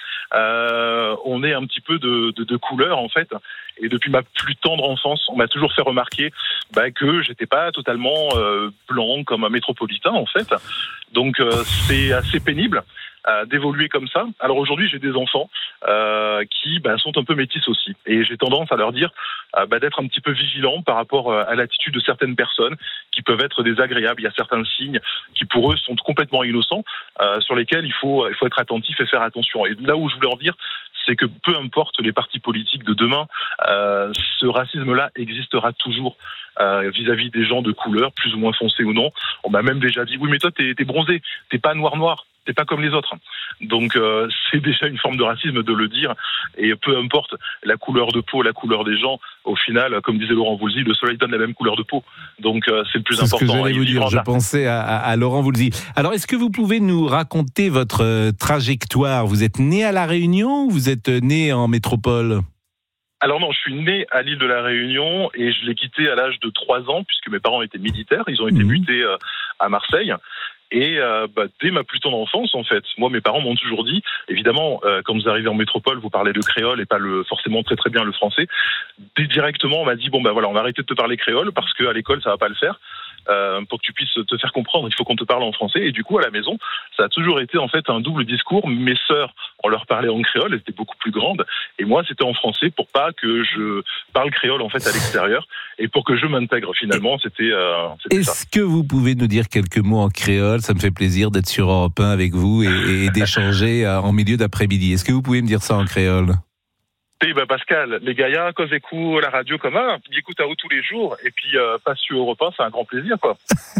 euh, on est un petit peu de, de, de couleur, en fait. Et depuis ma plus tendre enfance, on m'a toujours fait remarquer bah, que j'étais pas totalement euh, blanc comme un métropolitain, en fait. Donc euh, c'est assez pénible euh, d'évoluer comme ça. Alors aujourd'hui, j'ai des enfants euh, qui bah, sont un peu métis aussi. Et j'ai tendance à leur dire euh, bah, d'être un petit peu vigilant par rapport à l'attitude de certaines personnes qui peuvent être désagréables. Il y a certains signes qui, pour eux, sont complètement innocents, euh, sur lesquels il faut, il faut être attentif et faire attention. Et là où je voulais en venir, c'est que peu importe les partis politiques de demain, euh, ce racisme-là existera toujours euh, vis-à-vis des gens de couleur, plus ou moins foncés ou non. On m'a même déjà dit, oui mais toi t'es, t'es bronzé, t'es pas noir-noir, t'es pas comme les autres. Donc euh, c'est déjà une forme de racisme de le dire, et peu importe la couleur de peau, la couleur des gens, au final, comme disait Laurent Voulzy, le soleil donne la même couleur de peau. Donc euh, c'est le plus c'est important. C'est ce que j'allais vous dire, je pensais à, à, à Laurent Voulzy. Alors est-ce que vous pouvez nous raconter votre euh, trajectoire ? Vous êtes né à La Réunion ou vous êtes né en métropole ? Alors non, je suis né à l'île de la Réunion et je l'ai quitté à l'âge de trois ans puisque mes parents étaient militaires, ils ont été Mmh. mutés euh, à Marseille. Et euh, bah, dès ma plus tendre enfance, en fait, moi, mes parents m'ont toujours dit, évidemment, euh, quand vous arrivez en métropole, vous parlez le créole et pas le forcément très très bien le français. Dès directement, on m'a dit, bon ben voilà, on va arrêter de te parler créole parce qu'à l'école, ça va pas le faire. Euh, pour que tu puisses te faire comprendre, il faut qu'on te parle en français. Et du coup, à la maison, ça a toujours été en fait un double discours. Mes sœurs, on leur parlait en créole, elles étaient beaucoup plus grandes. Et moi, c'était en français pour pas que je parle créole en fait à l'extérieur et pour que je m'intègre. Finalement, c'était. Euh, c'était Est-ce ça. que vous pouvez nous dire quelques mots en créole ? Ça me fait plaisir d'être sur Europe un avec vous et, et d'échanger en milieu d'après-midi. Est-ce que vous pouvez me dire ça en créole ? Eh ben Pascal, les gaillards, quand j'écoute la radio comme un, ils écoutent à vous tous les jours, et puis euh, passe sur Europe un, c'est un grand plaisir, quoi.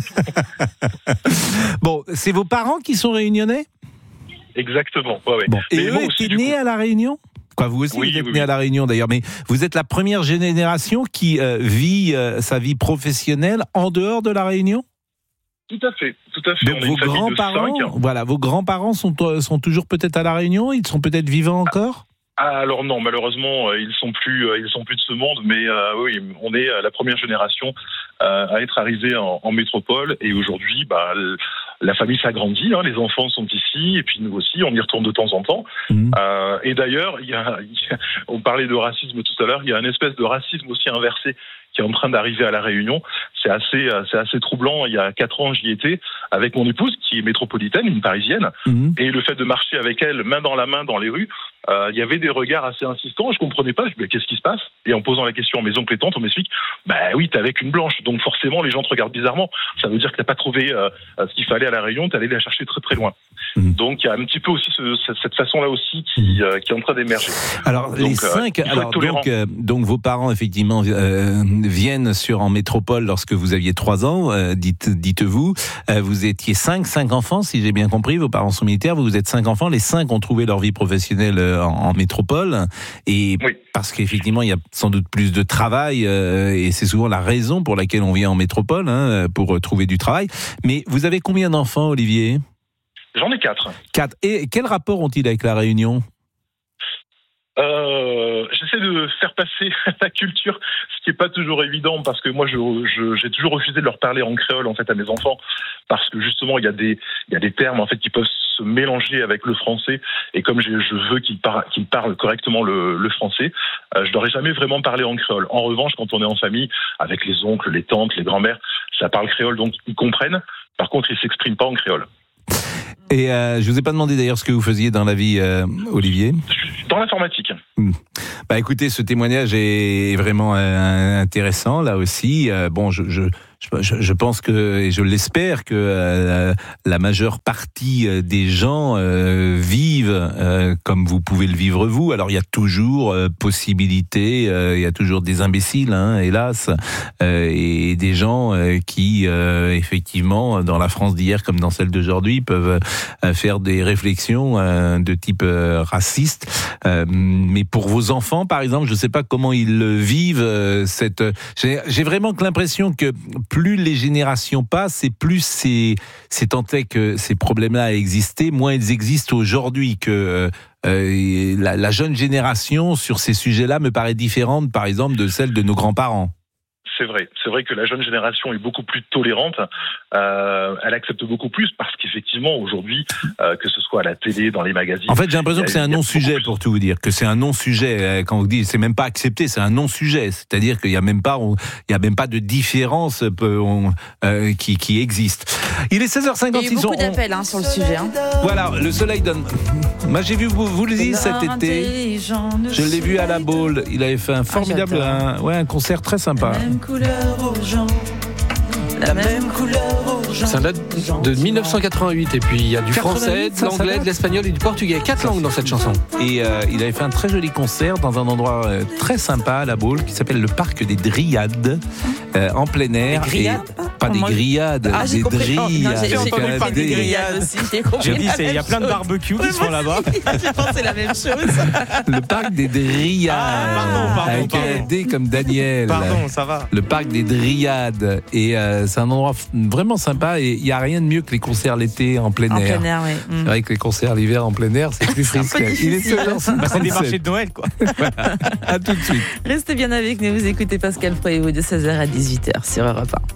Bon, c'est vos parents qui sont réunionnais ? Exactement, ouais, ouais. Bon. Et Mais eux moi étaient aussi, nés à La Réunion ? Quoi, vous aussi, Oui, vous êtes oui, né oui. à La Réunion d'ailleurs, mais vous êtes la première génération qui euh, vit euh, sa vie professionnelle en dehors de La Réunion ? Tout à fait, tout à fait. Donc On est vos une famille de grands-parents, cinq. voilà, vos grands-parents sont, euh, sont toujours peut-être à La Réunion ? Ils sont peut-être vivants encore ? Ah, alors non, malheureusement, euh, ils sont plus, euh, ils sont plus de ce monde, mais euh, oui, on est euh, la première génération euh, à être arrivée en, en métropole, et aujourd'hui, bah, l- la famille s'agrandit, hein, les enfants sont ici, et puis nous aussi, on y retourne de temps en temps. Mmh. Euh, et d'ailleurs, il y a, il y a- on parlait de racisme tout à l'heure, il y a une espèce de racisme aussi inversé qui est en train d'arriver à La Réunion. C'est assez, euh, c'est assez troublant. Il y a quatre ans, j'y étais avec mon épouse, qui est métropolitaine, une parisienne, Mmh. et le fait de marcher avec elle, main dans la main, dans les rues, euh, il y avait des regards assez insistants. Je comprenais pas. Je me dis, qu'est-ce qui se passe ? Et en posant la question à mes oncles et tantes, on m'explique, bah oui, t'es avec une blanche, donc forcément les gens te regardent bizarrement. Ça veut dire que t'as pas trouvé euh, ce qu'il fallait à La Réunion, t'es allé la chercher très très loin. Mmh. Donc il y a un petit peu aussi ce, ce- cette façon-là aussi qui, euh, qui est en train d'émerger. Alors Donc, les euh, cinq, il faut être alors tolérant. donc, euh, donc vos parents effectivement euh, viennent sur en métropole lorsque vous aviez trois ans. Euh, dites, dites-vous, euh, vous étiez cinq, cinq enfants si j'ai bien compris. Vos parents sont militaires, vous, vous êtes cinq enfants. Les cinq ont trouvé leur vie professionnelle euh, en, en métropole et Oui. parce qu'effectivement il y a sans doute plus de travail euh, et c'est souvent la raison pour laquelle on vient en métropole hein, pour euh, trouver du travail. Mais vous avez combien d'enfants, Olivier ? J'en ai quatre. Quatre. Et quel rapport ont-ils avec La Réunion ? Euh, j'essaie de faire passer la culture, ce qui est pas toujours évident parce que moi, je, je, j'ai toujours refusé de leur parler en créole en fait à mes enfants parce que justement il y a des il y a des termes en fait qui peuvent se mélanger avec le français et comme je, je veux qu'ils, par, qu'ils parlent correctement le, le français, euh, je leur ai jamais vraiment parlé en créole. En revanche, quand on est en famille avec les oncles, les tantes, les grands-mères, ça parle créole donc ils comprennent. Par contre, ils s'expriment pas en créole. Et euh, je vous ai pas demandé d'ailleurs ce que vous faisiez dans la vie, euh, Olivier. Dans l'informatique. Mmh. Bah écoutez, ce témoignage est vraiment euh, intéressant là aussi. Euh, bon, je, je je je pense que et je l'espère que euh, la majeure partie des gens euh, vivent euh, comme vous pouvez le vivre vous. Alors il y a toujours euh, possibilité, euh, il y a toujours des imbéciles, hein, hélas, euh, et des gens euh, qui euh, effectivement dans la France d'hier comme dans celle d'aujourd'hui peuvent euh, faire des réflexions euh, de type euh, raciste. Euh, mais pour vos enfants, par exemple, je ne sais pas comment ils vivent euh, cette. J'ai, j'ai vraiment l'impression que plus les générations passent et plus c'est c'est tenté que ces problèmes-là existaient, moins ils existent aujourd'hui. Que euh, la, la jeune génération sur ces sujets-là me paraît différente, par exemple, de celle de nos grands-parents. C'est vrai, c'est vrai que la jeune génération est beaucoup plus tolérante. Euh, elle accepte beaucoup plus parce qu'effectivement aujourd'hui, euh, que ce soit à la télé, dans les magazines. En fait, j'ai l'impression que c'est un non-sujet pour tout vous dire, que c'est un non-sujet. Quand vous dites, c'est même pas accepté, c'est un non-sujet. C'est-à-dire qu'il y a même pas, on, il y a même pas de différence on, euh, qui qui existe. Il est seize heures cinquante-six. Il y a eu beaucoup on, d'appels hein, sur le sujet. Hein. Voilà, le soleil donne. Moi, j'ai vu vous vous le dites cet été. Je l'ai vu à la Baule. Il avait fait un formidable, ah, un, ouais, un concert très sympa. Couleur aux gens, la même couleur aux gens. Ça date de dix-neuf cent quatre-vingt-huit et puis il y a du français, de l'anglais, de l'espagnol et du portugais. Quatre langues dans cette chanson. Et euh, il avait fait un très joli concert dans un endroit euh, très sympa à la Baule qui s'appelle le parc des Dryades euh, en plein air. Des grillades et, Pas des grillades, ah, des drilles. Oh, j'ai entendu le parc des grillades aussi. J'ai dit, il y a plein de barbecues qui se font là-bas. J'ai pensé la même chose. Le parc des Dryades. Ah, pardon, pardon. Avec un D comme Daniel. Pardon, ça va. Le parc des Dryades. Et euh, c'est un endroit vraiment sympa. Et il n'y a rien de mieux que les concerts l'été en plein en air. En plein air, oui. C'est vrai que les concerts l'hiver en plein air, c'est plus frisquet. Il est seize heures cinquante-sept. Bah, c'est des marchés de Noël, quoi. Voilà. À tout de suite. Restez bien avec nous. Vous écoutez Pascal Pro et vous de seize heures à dix-huit heures sur Europe un.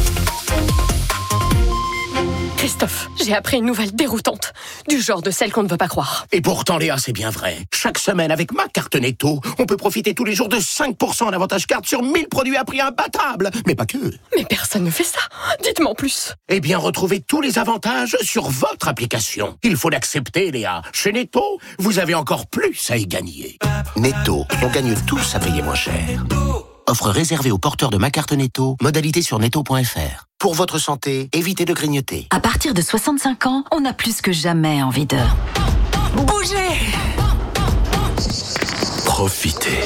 Christophe, j'ai appris une nouvelle déroutante, du genre de celle qu'on ne veut pas croire. Et pourtant, Léa, c'est bien vrai. Chaque semaine, avec ma carte Netto, on peut profiter tous les jours de cinq pour cent en avantage carte sur mille produits à prix imbattable. Mais pas que. Mais personne ne fait ça. Dites-moi en plus. Eh bien, retrouvez tous les avantages sur votre application. Il faut l'accepter, Léa. Chez Netto, vous avez encore plus à y gagner. Netto, on gagne tous à payer moins cher. Offre réservée aux porteurs de ma carte Netto, modalité sur netto point f r. Pour votre santé, évitez de grignoter. À partir de soixante-cinq ans, on a plus que jamais envie de bouger. Profitez.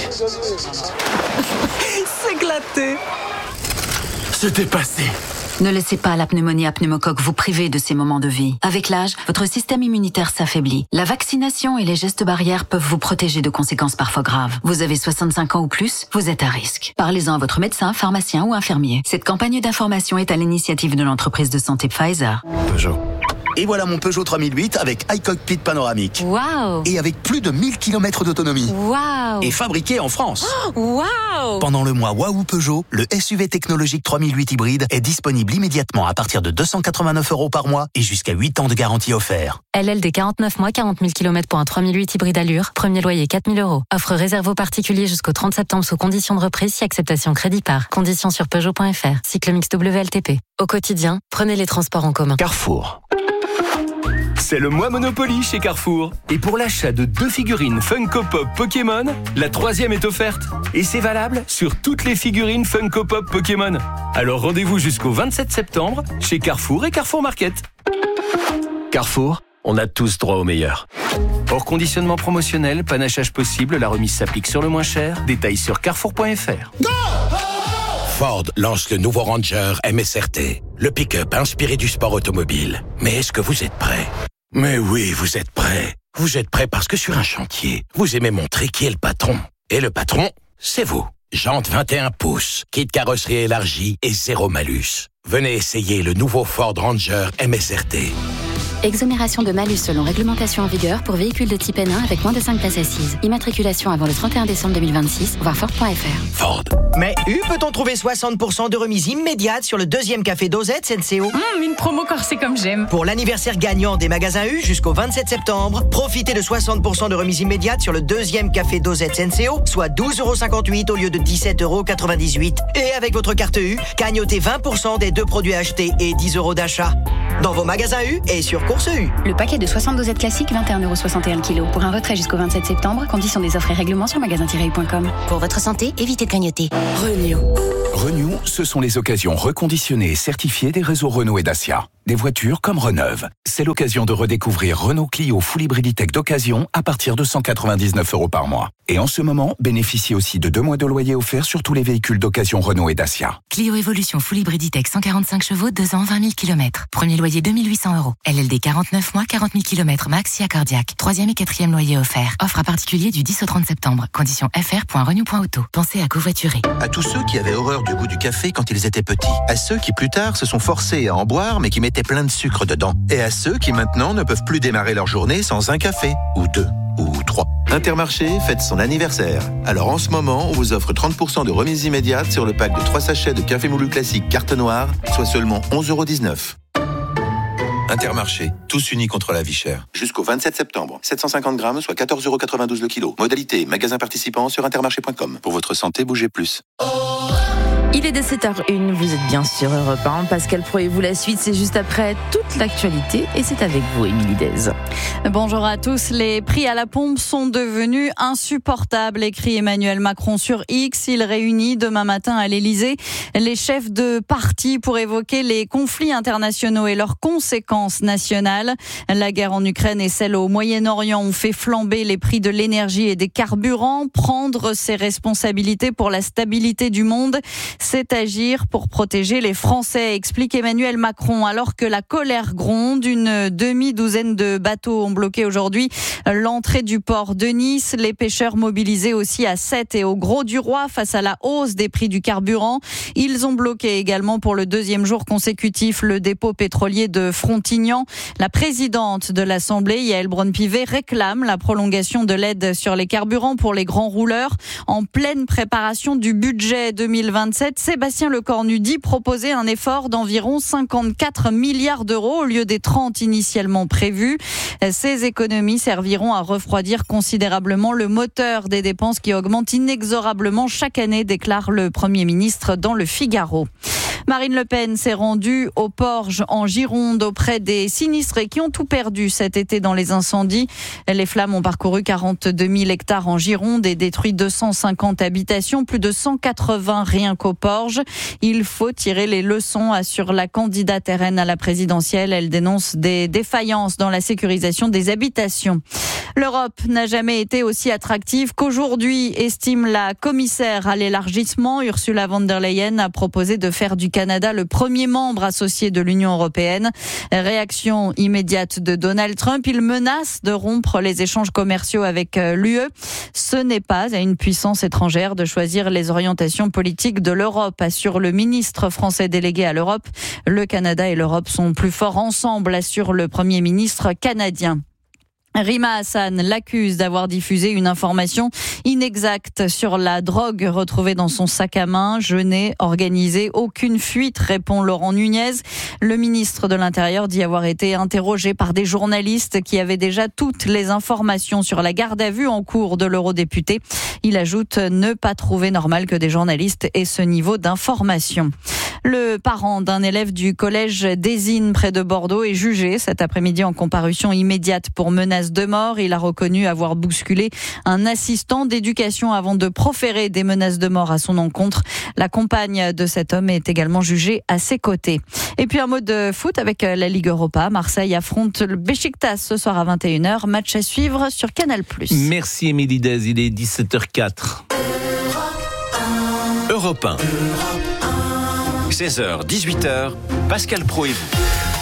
S'éclater. Se dépasser. Ne laissez pas la pneumonie à pneumocoque vous priver de ces moments de vie. Avec l'âge, votre système immunitaire s'affaiblit. La vaccination et les gestes barrières peuvent vous protéger de conséquences parfois graves. Vous avez soixante-cinq ans ou plus, vous êtes à risque. Parlez-en à votre médecin, pharmacien ou infirmier. Cette campagne d'information est à l'initiative de l'entreprise de santé Pfizer. Peugeot. Et voilà mon Peugeot trois mille huit avec iCockpit panoramique. Waouh! Et avec plus de mille kilomètres d'autonomie. Waouh! Et fabriqué en France. Waouh! Pendant le mois Waouh Peugeot, le S U V technologique trois mille huit hybride est disponible immédiatement à partir de deux cent quatre-vingt-neuf euros par mois et jusqu'à huit ans de garantie offert. L L D quarante-neuf mois, quarante mille kilomètres pour un trois mille huit hybride allure. Premier loyer quatre mille euros. Offre réservée aux particuliers jusqu'au trente septembre sous conditions de reprise si acceptation crédit par. Conditions sur Peugeot point f r. Cycle mix W L T P. Au quotidien, prenez les transports en commun. Carrefour. C'est le mois Monopoly chez Carrefour. Et pour l'achat de deux figurines Funko Pop Pokémon, la troisième est offerte. Et c'est valable sur toutes les figurines Funko Pop Pokémon. Alors rendez-vous jusqu'au vingt-sept septembre chez Carrefour et Carrefour Market. Carrefour, on a tous droit au meilleur. Hors conditionnement promotionnel, panachage possible, la remise s'applique sur le moins cher. Détails sur carrefour point f r. Ford lance le nouveau Ranger M S R T, le pick-up inspiré du sport automobile. Mais est-ce que vous êtes prêts? Mais oui, vous êtes prêts. Vous êtes prêts parce que sur un chantier, vous aimez montrer qui est le patron. Et le patron, c'est vous. Jantes vingt et un pouces, kit carrosserie élargie et zéro malus. Venez essayer le nouveau Ford Ranger M S R T. Exonération de malus selon réglementation en vigueur pour véhicules de type N un avec moins de cinq places assises. Immatriculation avant le trente et un décembre deux mille vingt-six, voir Ford point F R. Ford. Mais U, peut-on trouver soixante pour cent de remise immédiate sur le deuxième café Dosette Senseo? Mmh, une promo corsée comme j'aime. Pour l'anniversaire gagnant des magasins U jusqu'au vingt-sept septembre, profitez de soixante pour cent de remise immédiate sur le deuxième café Dosette Senseo, soit douze euros cinquante-huit au lieu de dix-sept euros quatre-vingt-dix-huit. Et avec votre carte U, cagnotez vingt pour cent des deux produits achetés et dix euros d'achat. Dans vos magasins U et sur Course U. Le paquet de soixante dosettes classiques, vingt et un euros soixante et un le kilo. Pour un retrait jusqu'au vingt-sept septembre, conditions des offres et règlements sur magasin tiret u point com. Pour votre santé, évitez de grignoter. Renew. Renew, ce sont les occasions reconditionnées et certifiées des réseaux Renault et Dacia. Des voitures comme Reneuve. C'est l'occasion de redécouvrir Renault Clio Full Hybrid Tech d'occasion à partir de cent quatre-vingt-dix-neuf euros par mois. Et en ce moment, bénéficiez aussi de deux mois de loyer offerts sur tous les véhicules d'occasion Renault et Dacia. Clio Evolution Full Hybrid Tech cent quarante-cinq chevaux, deux ans, vingt mille kilomètres. Premier loyer deux mille huit cents euros. L L D quarante-neuf mois, quarante mille kilomètres max, si accordiaque. Troisième et quatrième loyer offert. Offre à particulier du dix au trente septembre. Conditions f r point renew point auto. Pensez à covoiturer. À tous ceux qui avaient horreur du goût du café quand ils étaient petits. À ceux qui plus tard se sont forcés à en boire mais qui mettaient plein de sucre dedans. Et à ceux qui maintenant ne peuvent plus démarrer leur journée sans un café. Ou deux. Ou trois. Intermarché fête son anniversaire. Alors en ce moment, on vous offre trente pour cent de remise immédiate sur le pack de trois sachets de café moulu classique carte noire, soit seulement onze euros dix-neuf. Intermarché, tous unis contre la vie chère. Jusqu'au vingt-sept septembre. sept cent cinquante grammes, soit quatorze euros quatre-vingt-douze le kilo. Modalité, magasin participant sur intermarché point com. Pour votre santé, bougez plus. Il est de sept heures une, vous êtes bien sur Europe un. Pascal Pro et vous, la suite, c'est juste après toute l'actualité. Et c'est avec vous, Émilie Dez. Bonjour à tous. Les prix à la pompe sont devenus insupportables, écrit Emmanuel Macron sur X. Il réunit demain matin à l'Élysée les chefs de parti pour évoquer les conflits internationaux et leurs conséquences nationales. La guerre en Ukraine et celle au Moyen-Orient ont fait flamber les prix de l'énergie et des carburants. Prendre ses responsabilités pour la stabilité du monde, c'est agir pour protéger les Français, explique Emmanuel Macron. Alors que la colère gronde, une demi-douzaine de bateaux ont bloqué aujourd'hui l'entrée du port de Nice. Les pêcheurs mobilisés aussi à Sète et au Grau-du-Roi face à la hausse des prix du carburant. Ils ont bloqué également pour le deuxième jour consécutif le dépôt pétrolier de Frontignan. La présidente de l'Assemblée, Yaël Braun-Pivet, réclame la prolongation de l'aide sur les carburants pour les grands rouleurs. En pleine préparation du budget deux mille vingt-sept, Sébastien Lecornu dit proposer un effort d'environ cinquante-quatre milliards d'euros au lieu des trente initialement prévus. Ces économies serviront à refroidir considérablement le moteur des dépenses qui augmente inexorablement chaque année, déclare le Premier ministre dans le Figaro. Marine Le Pen s'est rendue au Porge en Gironde auprès des sinistrés qui ont tout perdu cet été dans les incendies. Les flammes ont parcouru quarante-deux mille hectares en Gironde et détruit deux cent cinquante habitations, plus de cent quatre-vingts rien qu'au Porge. Il faut tirer les leçons, assure la candidate R N à la présidentielle. Elle dénonce des défaillances dans la sécurisation des habitations. L'Europe n'a jamais été aussi attractive qu'aujourd'hui, estime la commissaire à l'élargissement. Ursula von der Leyen a proposé de faire du Canada le premier membre associé de l'Union européenne. Réaction immédiate de Donald Trump. Il menace de rompre les échanges commerciaux avec l'U E. Ce n'est pas à une puissance étrangère de choisir les orientations politiques de l'Europe, assure le ministre français délégué à l'Europe. Le Canada et l'Europe sont plus forts ensemble, assure le Premier ministre canadien. Rima Hassan l'accuse d'avoir diffusé une information inexacte sur la drogue retrouvée dans son sac à main. Je n'ai organisé aucune fuite, répond Laurent Nunez. Le ministre de l'Intérieur dit avoir été interrogé par des journalistes qui avaient déjà toutes les informations sur la garde à vue en cours de l'eurodéputé. Il ajoute ne pas trouver normal que des journalistes aient ce niveau d'information. Le parent d'un élève du collège d'Ezine près de Bordeaux est jugé cet après-midi en comparution immédiate pour menace de mort. Il a reconnu avoir bousculé un assistant d'éducation avant de proférer des menaces de mort à son encontre. La compagne de cet homme est également jugée à ses côtés. Et puis un mot de foot avec la Ligue Europa. Marseille affronte le Beşiktaş ce soir à vingt et une heures. Match à suivre sur Canal plus. Merci Émilie Dez, il est dix-sept heures quatre. Europe un. seize heures, dix-huit heures, Pascal Pro et vous.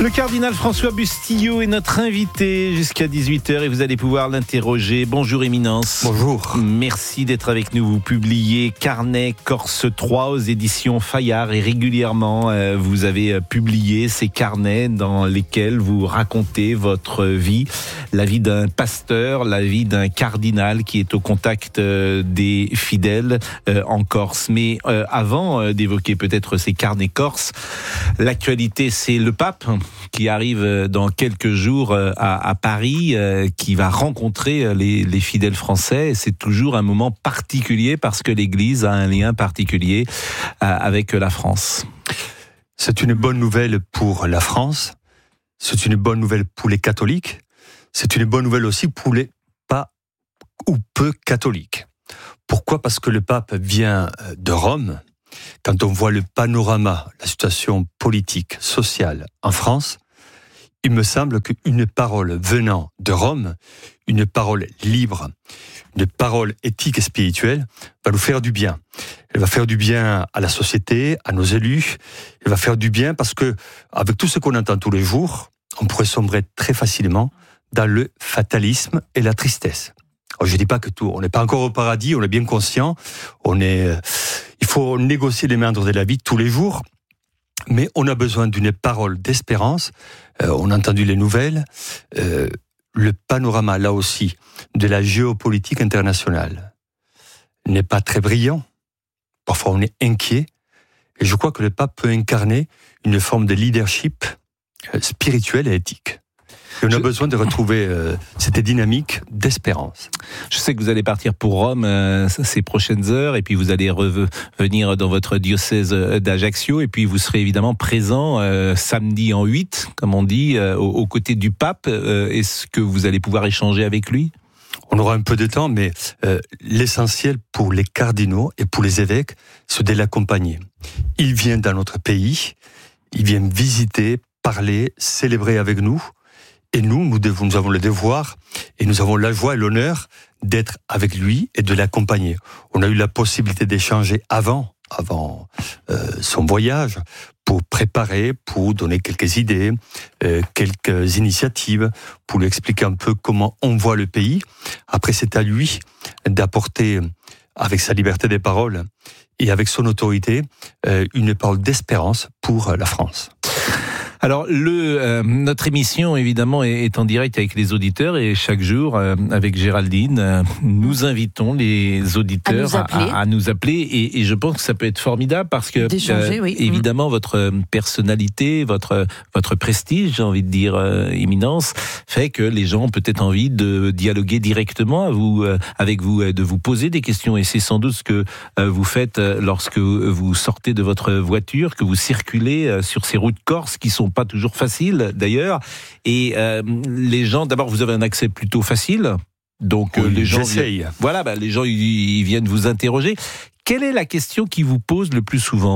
Le cardinal François Bustillo est notre invité jusqu'à dix-huit heures et vous allez pouvoir l'interroger. Bonjour Éminence. Bonjour. Merci d'être avec nous. Vous publiez Carnet Corse trois aux éditions Fayard et régulièrement euh, vous avez publié ces carnets dans lesquels vous racontez votre vie, la vie d'un pasteur, la vie d'un cardinal qui est au contact euh, des fidèles euh, en Corse. Mais euh, avant euh, d'évoquer peut-être ces carnets corses, l'actualité c'est le pape qui arrive dans quelques jours à, à Paris, euh, qui va rencontrer les, les fidèles français. Et c'est toujours un moment particulier parce que l'Église a un lien particulier euh, avec la France. C'est une bonne nouvelle pour la France, c'est une bonne nouvelle pour les catholiques, c'est une bonne nouvelle aussi pour les pas ou peu catholiques. Pourquoi ? Parce que le pape vient de Rome. Quand on voit le panorama, la situation politique, sociale en France, il me semble qu'une parole venant de Rome, une parole libre, une parole éthique et spirituelle, va nous faire du bien. Elle va faire du bien à la société, à nos élus. Elle va faire du bien parce que, avec tout ce qu'on entend tous les jours, on pourrait sombrer très facilement dans le fatalisme et la tristesse. Alors, je ne dis pas que tout, on n'est pas encore au paradis, on est bien conscient, on est, euh, il faut négocier les méandres de la vie tous les jours, mais on a besoin d'une parole d'espérance. Euh, on a entendu les nouvelles, euh, le panorama là aussi de la géopolitique internationale n'est pas très brillant, parfois on est inquiet, et je crois que le pape peut incarner une forme de leadership euh, spirituel et éthique. Et on a besoin de retrouver euh, cette dynamique d'espérance. Je sais que vous allez partir pour Rome euh, ces prochaines heures, et puis vous allez revenir dans votre diocèse d'Ajaccio, et puis vous serez évidemment présent euh, samedi en huit, comme on dit, euh, aux, aux côtés du pape. Euh, est-ce que vous allez pouvoir échanger avec lui ? On aura un peu de temps, mais euh, l'essentiel pour les cardinaux et pour les évêques, c'est de l'accompagner. Il vient dans notre pays, il vient visiter, parler, célébrer avec nous. Et nous, nous, devons, nous avons le devoir et nous avons la joie et l'honneur d'être avec lui et de l'accompagner. On a eu la possibilité d'échanger avant, avant euh, son voyage, pour préparer, pour donner quelques idées, euh, quelques initiatives, pour lui expliquer un peu comment on voit le pays. Après, c'est à lui d'apporter, avec sa liberté des paroles et avec son autorité, euh, une parole d'espérance pour la France. Alors, le, euh, notre émission, évidemment, est, est en direct avec les auditeurs et chaque jour, euh, avec Géraldine, euh, nous invitons les auditeurs à nous appeler, à, à nous appeler et, et je pense que ça peut être formidable parce que, euh, oui. évidemment, votre personnalité, votre, votre prestige, j'ai envie de dire, euh, éminence, fait que les gens ont peut-être envie de dialoguer directement à vous, euh, avec vous, euh, de vous poser des questions et c'est sans doute ce que euh, vous faites euh, lorsque vous sortez de votre voiture, que vous circulez euh, sur ces routes corses qui sont pas toujours facile d'ailleurs, et euh, les gens, d'abord vous avez un accès plutôt facile, donc oui, les gens, j'essaye. Voilà, bah, les gens ils, ils viennent vous interroger. Quelle est la question qui vous pose le plus souvent ?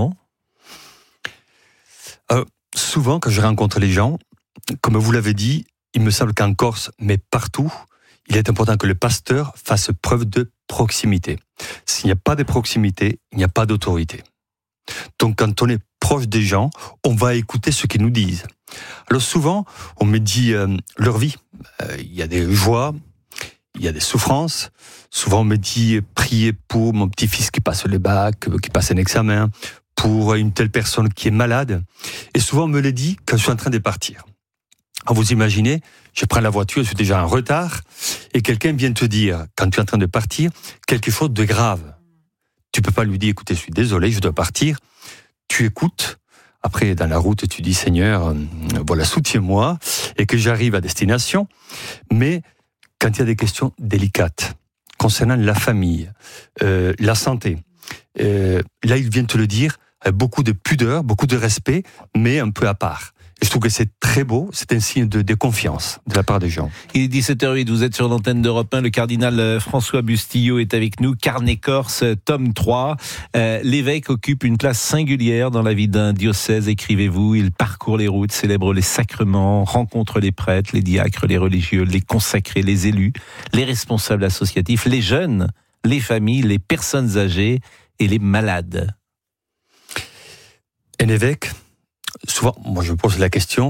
euh, Souvent, quand je rencontre les gens, comme vous l'avez dit, il me semble qu'en Corse, mais partout, il est important que le pasteur fasse preuve de proximité. S'il n'y a pas de proximité, il n'y a pas d'autorité. Donc quand on est proche des gens, on va écouter ce qu'ils nous disent. Alors souvent, on me dit euh, leur vie. Euh, il y a des joies, il y a des souffrances. Souvent, on me dit prier pour mon petit-fils qui passe le bac, qui passe un examen, pour une telle personne qui est malade. Et souvent, on me le dit quand je suis en train de partir. Alors vous imaginez, je prends la voiture, je suis déjà en retard, et quelqu'un vient te dire, quand tu es en train de partir, quelque chose de grave. Tu peux pas lui dire, écoutez, je suis désolé, je dois partir. Tu écoutes. Après, dans la route, tu dis, Seigneur, euh, voilà, soutiens-moi, et que j'arrive à destination. Mais quand il y a des questions délicates concernant la famille, euh, la santé, euh, là, il vient te le dire, avec beaucoup de pudeur, beaucoup de respect, mais un peu à part. Et je trouve que c'est très beau, c'est un signe de, de confiance de la part des gens. Il est dix-sept heures huit, vous êtes sur l'antenne d'Europe un, le cardinal François Bustillo est avec nous, Carnet Corse, tome trois. Euh, l'évêque occupe une place singulière dans la vie d'un diocèse, écrivez-vous, il parcourt les routes, célèbre les sacrements, rencontre les prêtres, les diacres, les religieux, les consacrés, les élus, les responsables associatifs, les jeunes, les familles, les personnes âgées et les malades. Un évêque, souvent, moi je me pose la question,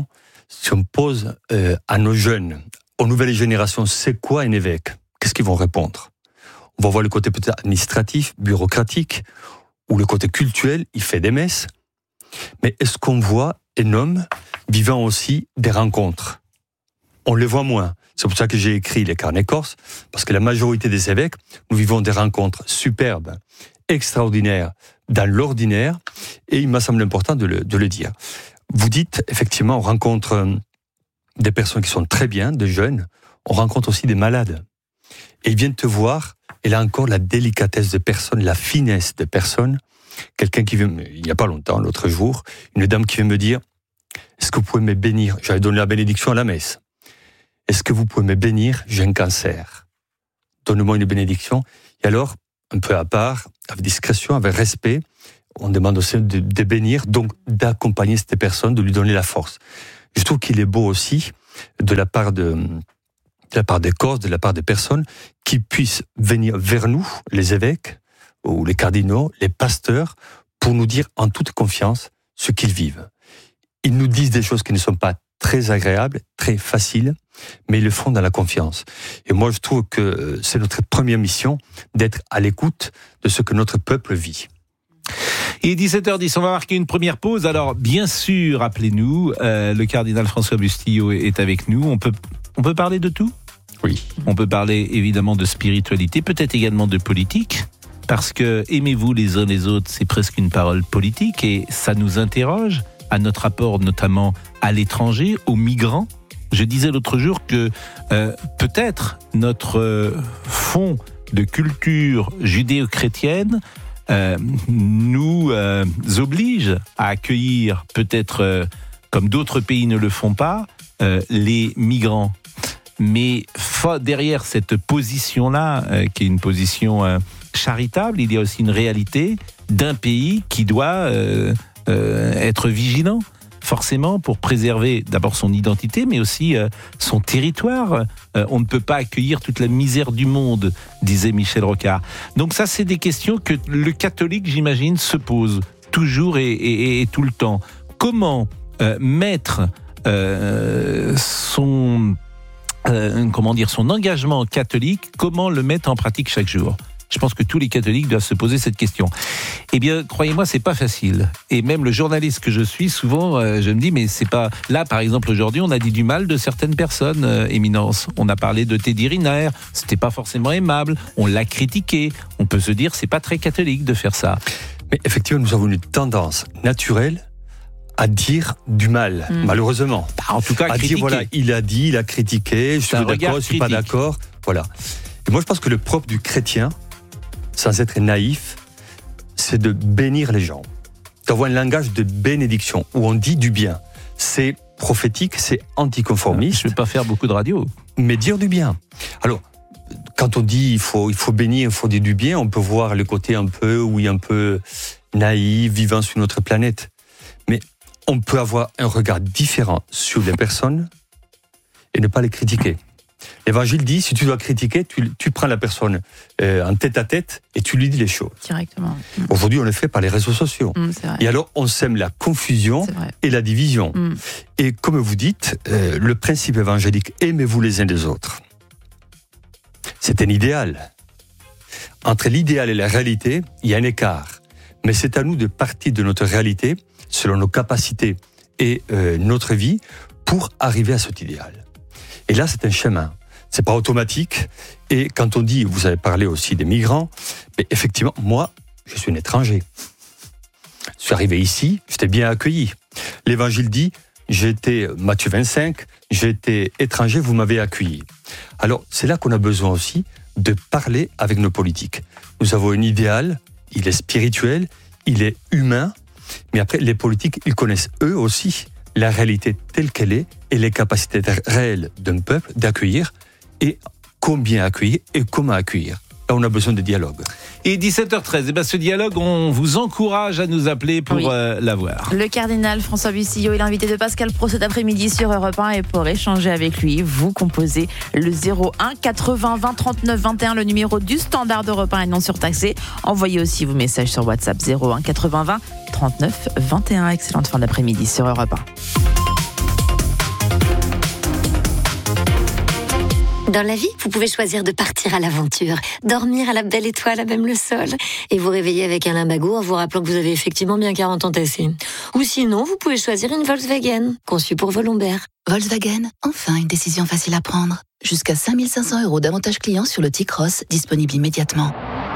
si on pose euh, à nos jeunes, aux nouvelles générations, c'est quoi un évêque ? Qu'est-ce qu'ils vont répondre ? On va voir le côté peut-être administratif, bureaucratique, ou le côté cultuel, il fait des messes. Mais est-ce qu'on voit un homme vivant aussi des rencontres ? On les voit moins. C'est pour ça que j'ai écrit les carnets corses, parce que la majorité des évêques, nous vivons des rencontres superbes, extraordinaires, dans l'ordinaire, et il m'a semblé important de le, de le dire. Vous dites, effectivement, on rencontre des personnes qui sont très bien, des jeunes, on rencontre aussi des malades. Et ils viennent te voir, et là encore, la délicatesse de personnes, la finesse de personnes. Quelqu'un qui vient, il n'y a pas longtemps, l'autre jour, une dame qui vient me dire, est-ce que vous pouvez me bénir ? J'avais donné la bénédiction à la messe. Est-ce que vous pouvez me bénir ? J'ai un cancer. Donne-moi une bénédiction. Et alors, un peu à part, avec discrétion, avec respect, on demande aussi de, de bénir, donc d'accompagner cette personne, de lui donner la force. Je trouve qu'il est beau aussi, de la part de, de la part des Corses, de la part des personnes, qui puissent venir vers nous, les évêques, ou les cardinaux, les pasteurs, pour nous dire en toute confiance ce qu'ils vivent. Ils nous disent des choses qui ne sont pas très agréables, très faciles, mais ils le font dans la confiance. Et moi, je trouve que c'est notre première mission d'être à l'écoute de ce que notre peuple vit. Et dix-sept heures dix, on va marquer une première pause. Alors, bien sûr, rappelez-nous, euh, le cardinal François Bustillo est avec nous. On peut, on peut parler de tout ? Oui. On peut parler évidemment de spiritualité, peut-être également de politique, parce que aimez-vous les uns les autres, c'est presque une parole politique, et ça nous interroge à notre rapport notamment à l'étranger, aux migrants. Je disais l'autre jour que euh, peut-être notre euh, fond de culture judéo-chrétienne euh, nous euh, oblige à accueillir, peut-être euh, comme d'autres pays ne le font pas, euh, les migrants. Mais derrière cette position-là, euh, qui est une position euh, charitable, il y a aussi une réalité d'un pays qui doit euh, euh, être vigilant, forcément, pour préserver d'abord son identité, mais aussi euh, son territoire. Euh, on ne peut pas accueillir toute la misère du monde, disait Michel Rocard. Donc ça, c'est des questions que le catholique, j'imagine, se pose toujours et, et, et tout le temps. Comment euh, mettre euh, son... Euh, comment dire, son engagement catholique, comment le mettre en pratique chaque jour ? Je pense que tous les catholiques doivent se poser cette question. Eh bien, croyez-moi, c'est pas facile. Et même le journaliste que je suis, souvent, euh, je me dis, mais c'est pas... Là, par exemple, aujourd'hui, on a dit du mal de certaines personnes, euh, Éminence. On a parlé de Teddy Riner, c'était pas forcément aimable, on l'a critiqué. On peut se dire, c'est pas très catholique de faire ça. Mais effectivement, nous avons une tendance naturelle à dire du mal, mmh. malheureusement. Bah, en tout cas, à critiquer. Dire, voilà, il a dit, il a critiqué, je suis d'accord, je ne suis pas d'accord. Voilà. Et moi, je pense que le propre du chrétien, sans être naïf, c'est de bénir les gens, d'avoir un langage de bénédiction, où on dit du bien. C'est prophétique, c'est anticonformiste. Je ne vais pas faire beaucoup de radio. Mais dire du bien. Alors, quand on dit il faut, il faut bénir, il faut dire du bien, on peut voir le côté un peu, oui, un peu naïf, vivant sur notre planète. Mais on peut avoir un regard différent sur les personnes et ne pas les critiquer. L'évangile dit, si tu dois critiquer, tu, tu prends la personne euh, en tête à tête et tu lui dis les choses. Directement. Aujourd'hui, on le fait par les réseaux sociaux. Mmh, c'est vrai. Et alors, on sème la confusion et la division. Mmh. Et comme vous dites, euh, le principe évangélique, aimez-vous les uns des autres. C'est un idéal. Entre l'idéal et la réalité, il y a un écart. Mais c'est à nous de partir de notre réalité, selon nos capacités et euh, notre vie, pour arriver à cet idéal. Et là, c'est un chemin. C'est pas automatique. Et quand on dit, vous avez parlé aussi des migrants, mais effectivement, moi, je suis un étranger. Je suis arrivé ici, j'étais bien accueilli. L'Évangile dit, j'étais, Matthieu vingt-cinq, j'étais étranger, vous m'avez accueilli. Alors, c'est là qu'on a besoin aussi de parler avec nos politiques. Nous avons un idéal, il est spirituel, il est humain, mais après, les politiques, ils connaissent eux aussi la réalité telle qu'elle est et les capacités réelles d'un peuple d'accueillir et combien accueillir et comment accueillir. Là, on a besoin de dialogue. Et dix-sept heures treize, et ben ce dialogue, on vous encourage à nous appeler pour oui. euh, l'avoir. Le cardinal François Bustillo est l'invité de Pascal Praud cet après-midi sur Europe un, et pour échanger avec lui, vous composez le zéro un quatre-vingts vingt trente-neuf vingt et un, le numéro du standard d'Europe un et non surtaxé. Envoyez aussi vos messages sur WhatsApp zéro un quatre-vingts vingt trente-neuf vingt et un. Excellente fin d'après-midi sur Europe un. Dans la vie, vous pouvez choisir de partir à l'aventure, dormir à la belle étoile à même le sol, et vous réveiller avec un limbago en vous rappelant que vous avez effectivement bien quarante ans tassés. Ou sinon, vous pouvez choisir une Volkswagen, conçue pour vos lombaires. Volkswagen, enfin une décision facile à prendre. Jusqu'à cinq mille cinq cents euros d'avantages clients sur le T-Cross, disponible immédiatement.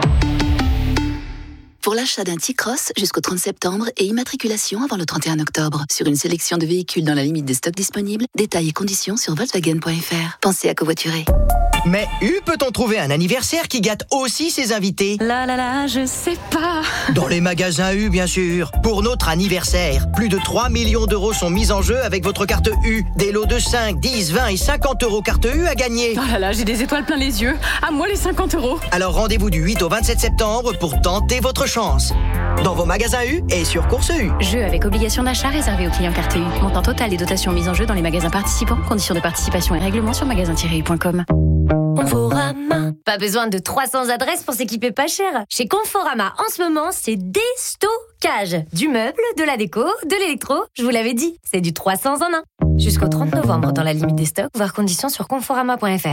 Pour l'achat d'un T-Cross jusqu'au trente septembre et immatriculation avant le trente et un octobre. Sur une sélection de véhicules dans la limite des stocks disponibles, détails et conditions sur volkswagen point f r. Pensez à covoiturer. Mais U peut-on trouver un anniversaire qui gâte aussi ses invités? Là là là, je sais pas. Dans les magasins U, bien sûr. Pour notre anniversaire, plus de trois millions d'euros sont mis en jeu avec votre carte U. Des lots de cinq, dix, vingt et cinquante euros carte U à gagner. Oh là là, j'ai des étoiles plein les yeux. À moi les cinquante euros. Alors rendez-vous du huit au vingt-sept septembre pour tenter votre chance. Dans vos magasins U et sur Course U. Jeu avec obligation d'achat réservé aux clients carte U. Montant total des dotations mises en jeu dans les magasins participants. Conditions de participation et règlements sur magasin tiret u point com. Conforama. Pas besoin de trois cents adresses pour s'équiper pas cher. Chez Conforama, en ce moment, c'est déstockage. Du meuble, de la déco, de l'électro. Je vous l'avais dit, c'est du trois cents en un. Jusqu'au trente novembre, dans la limite des stocks, voir conditions sur conforama point f r.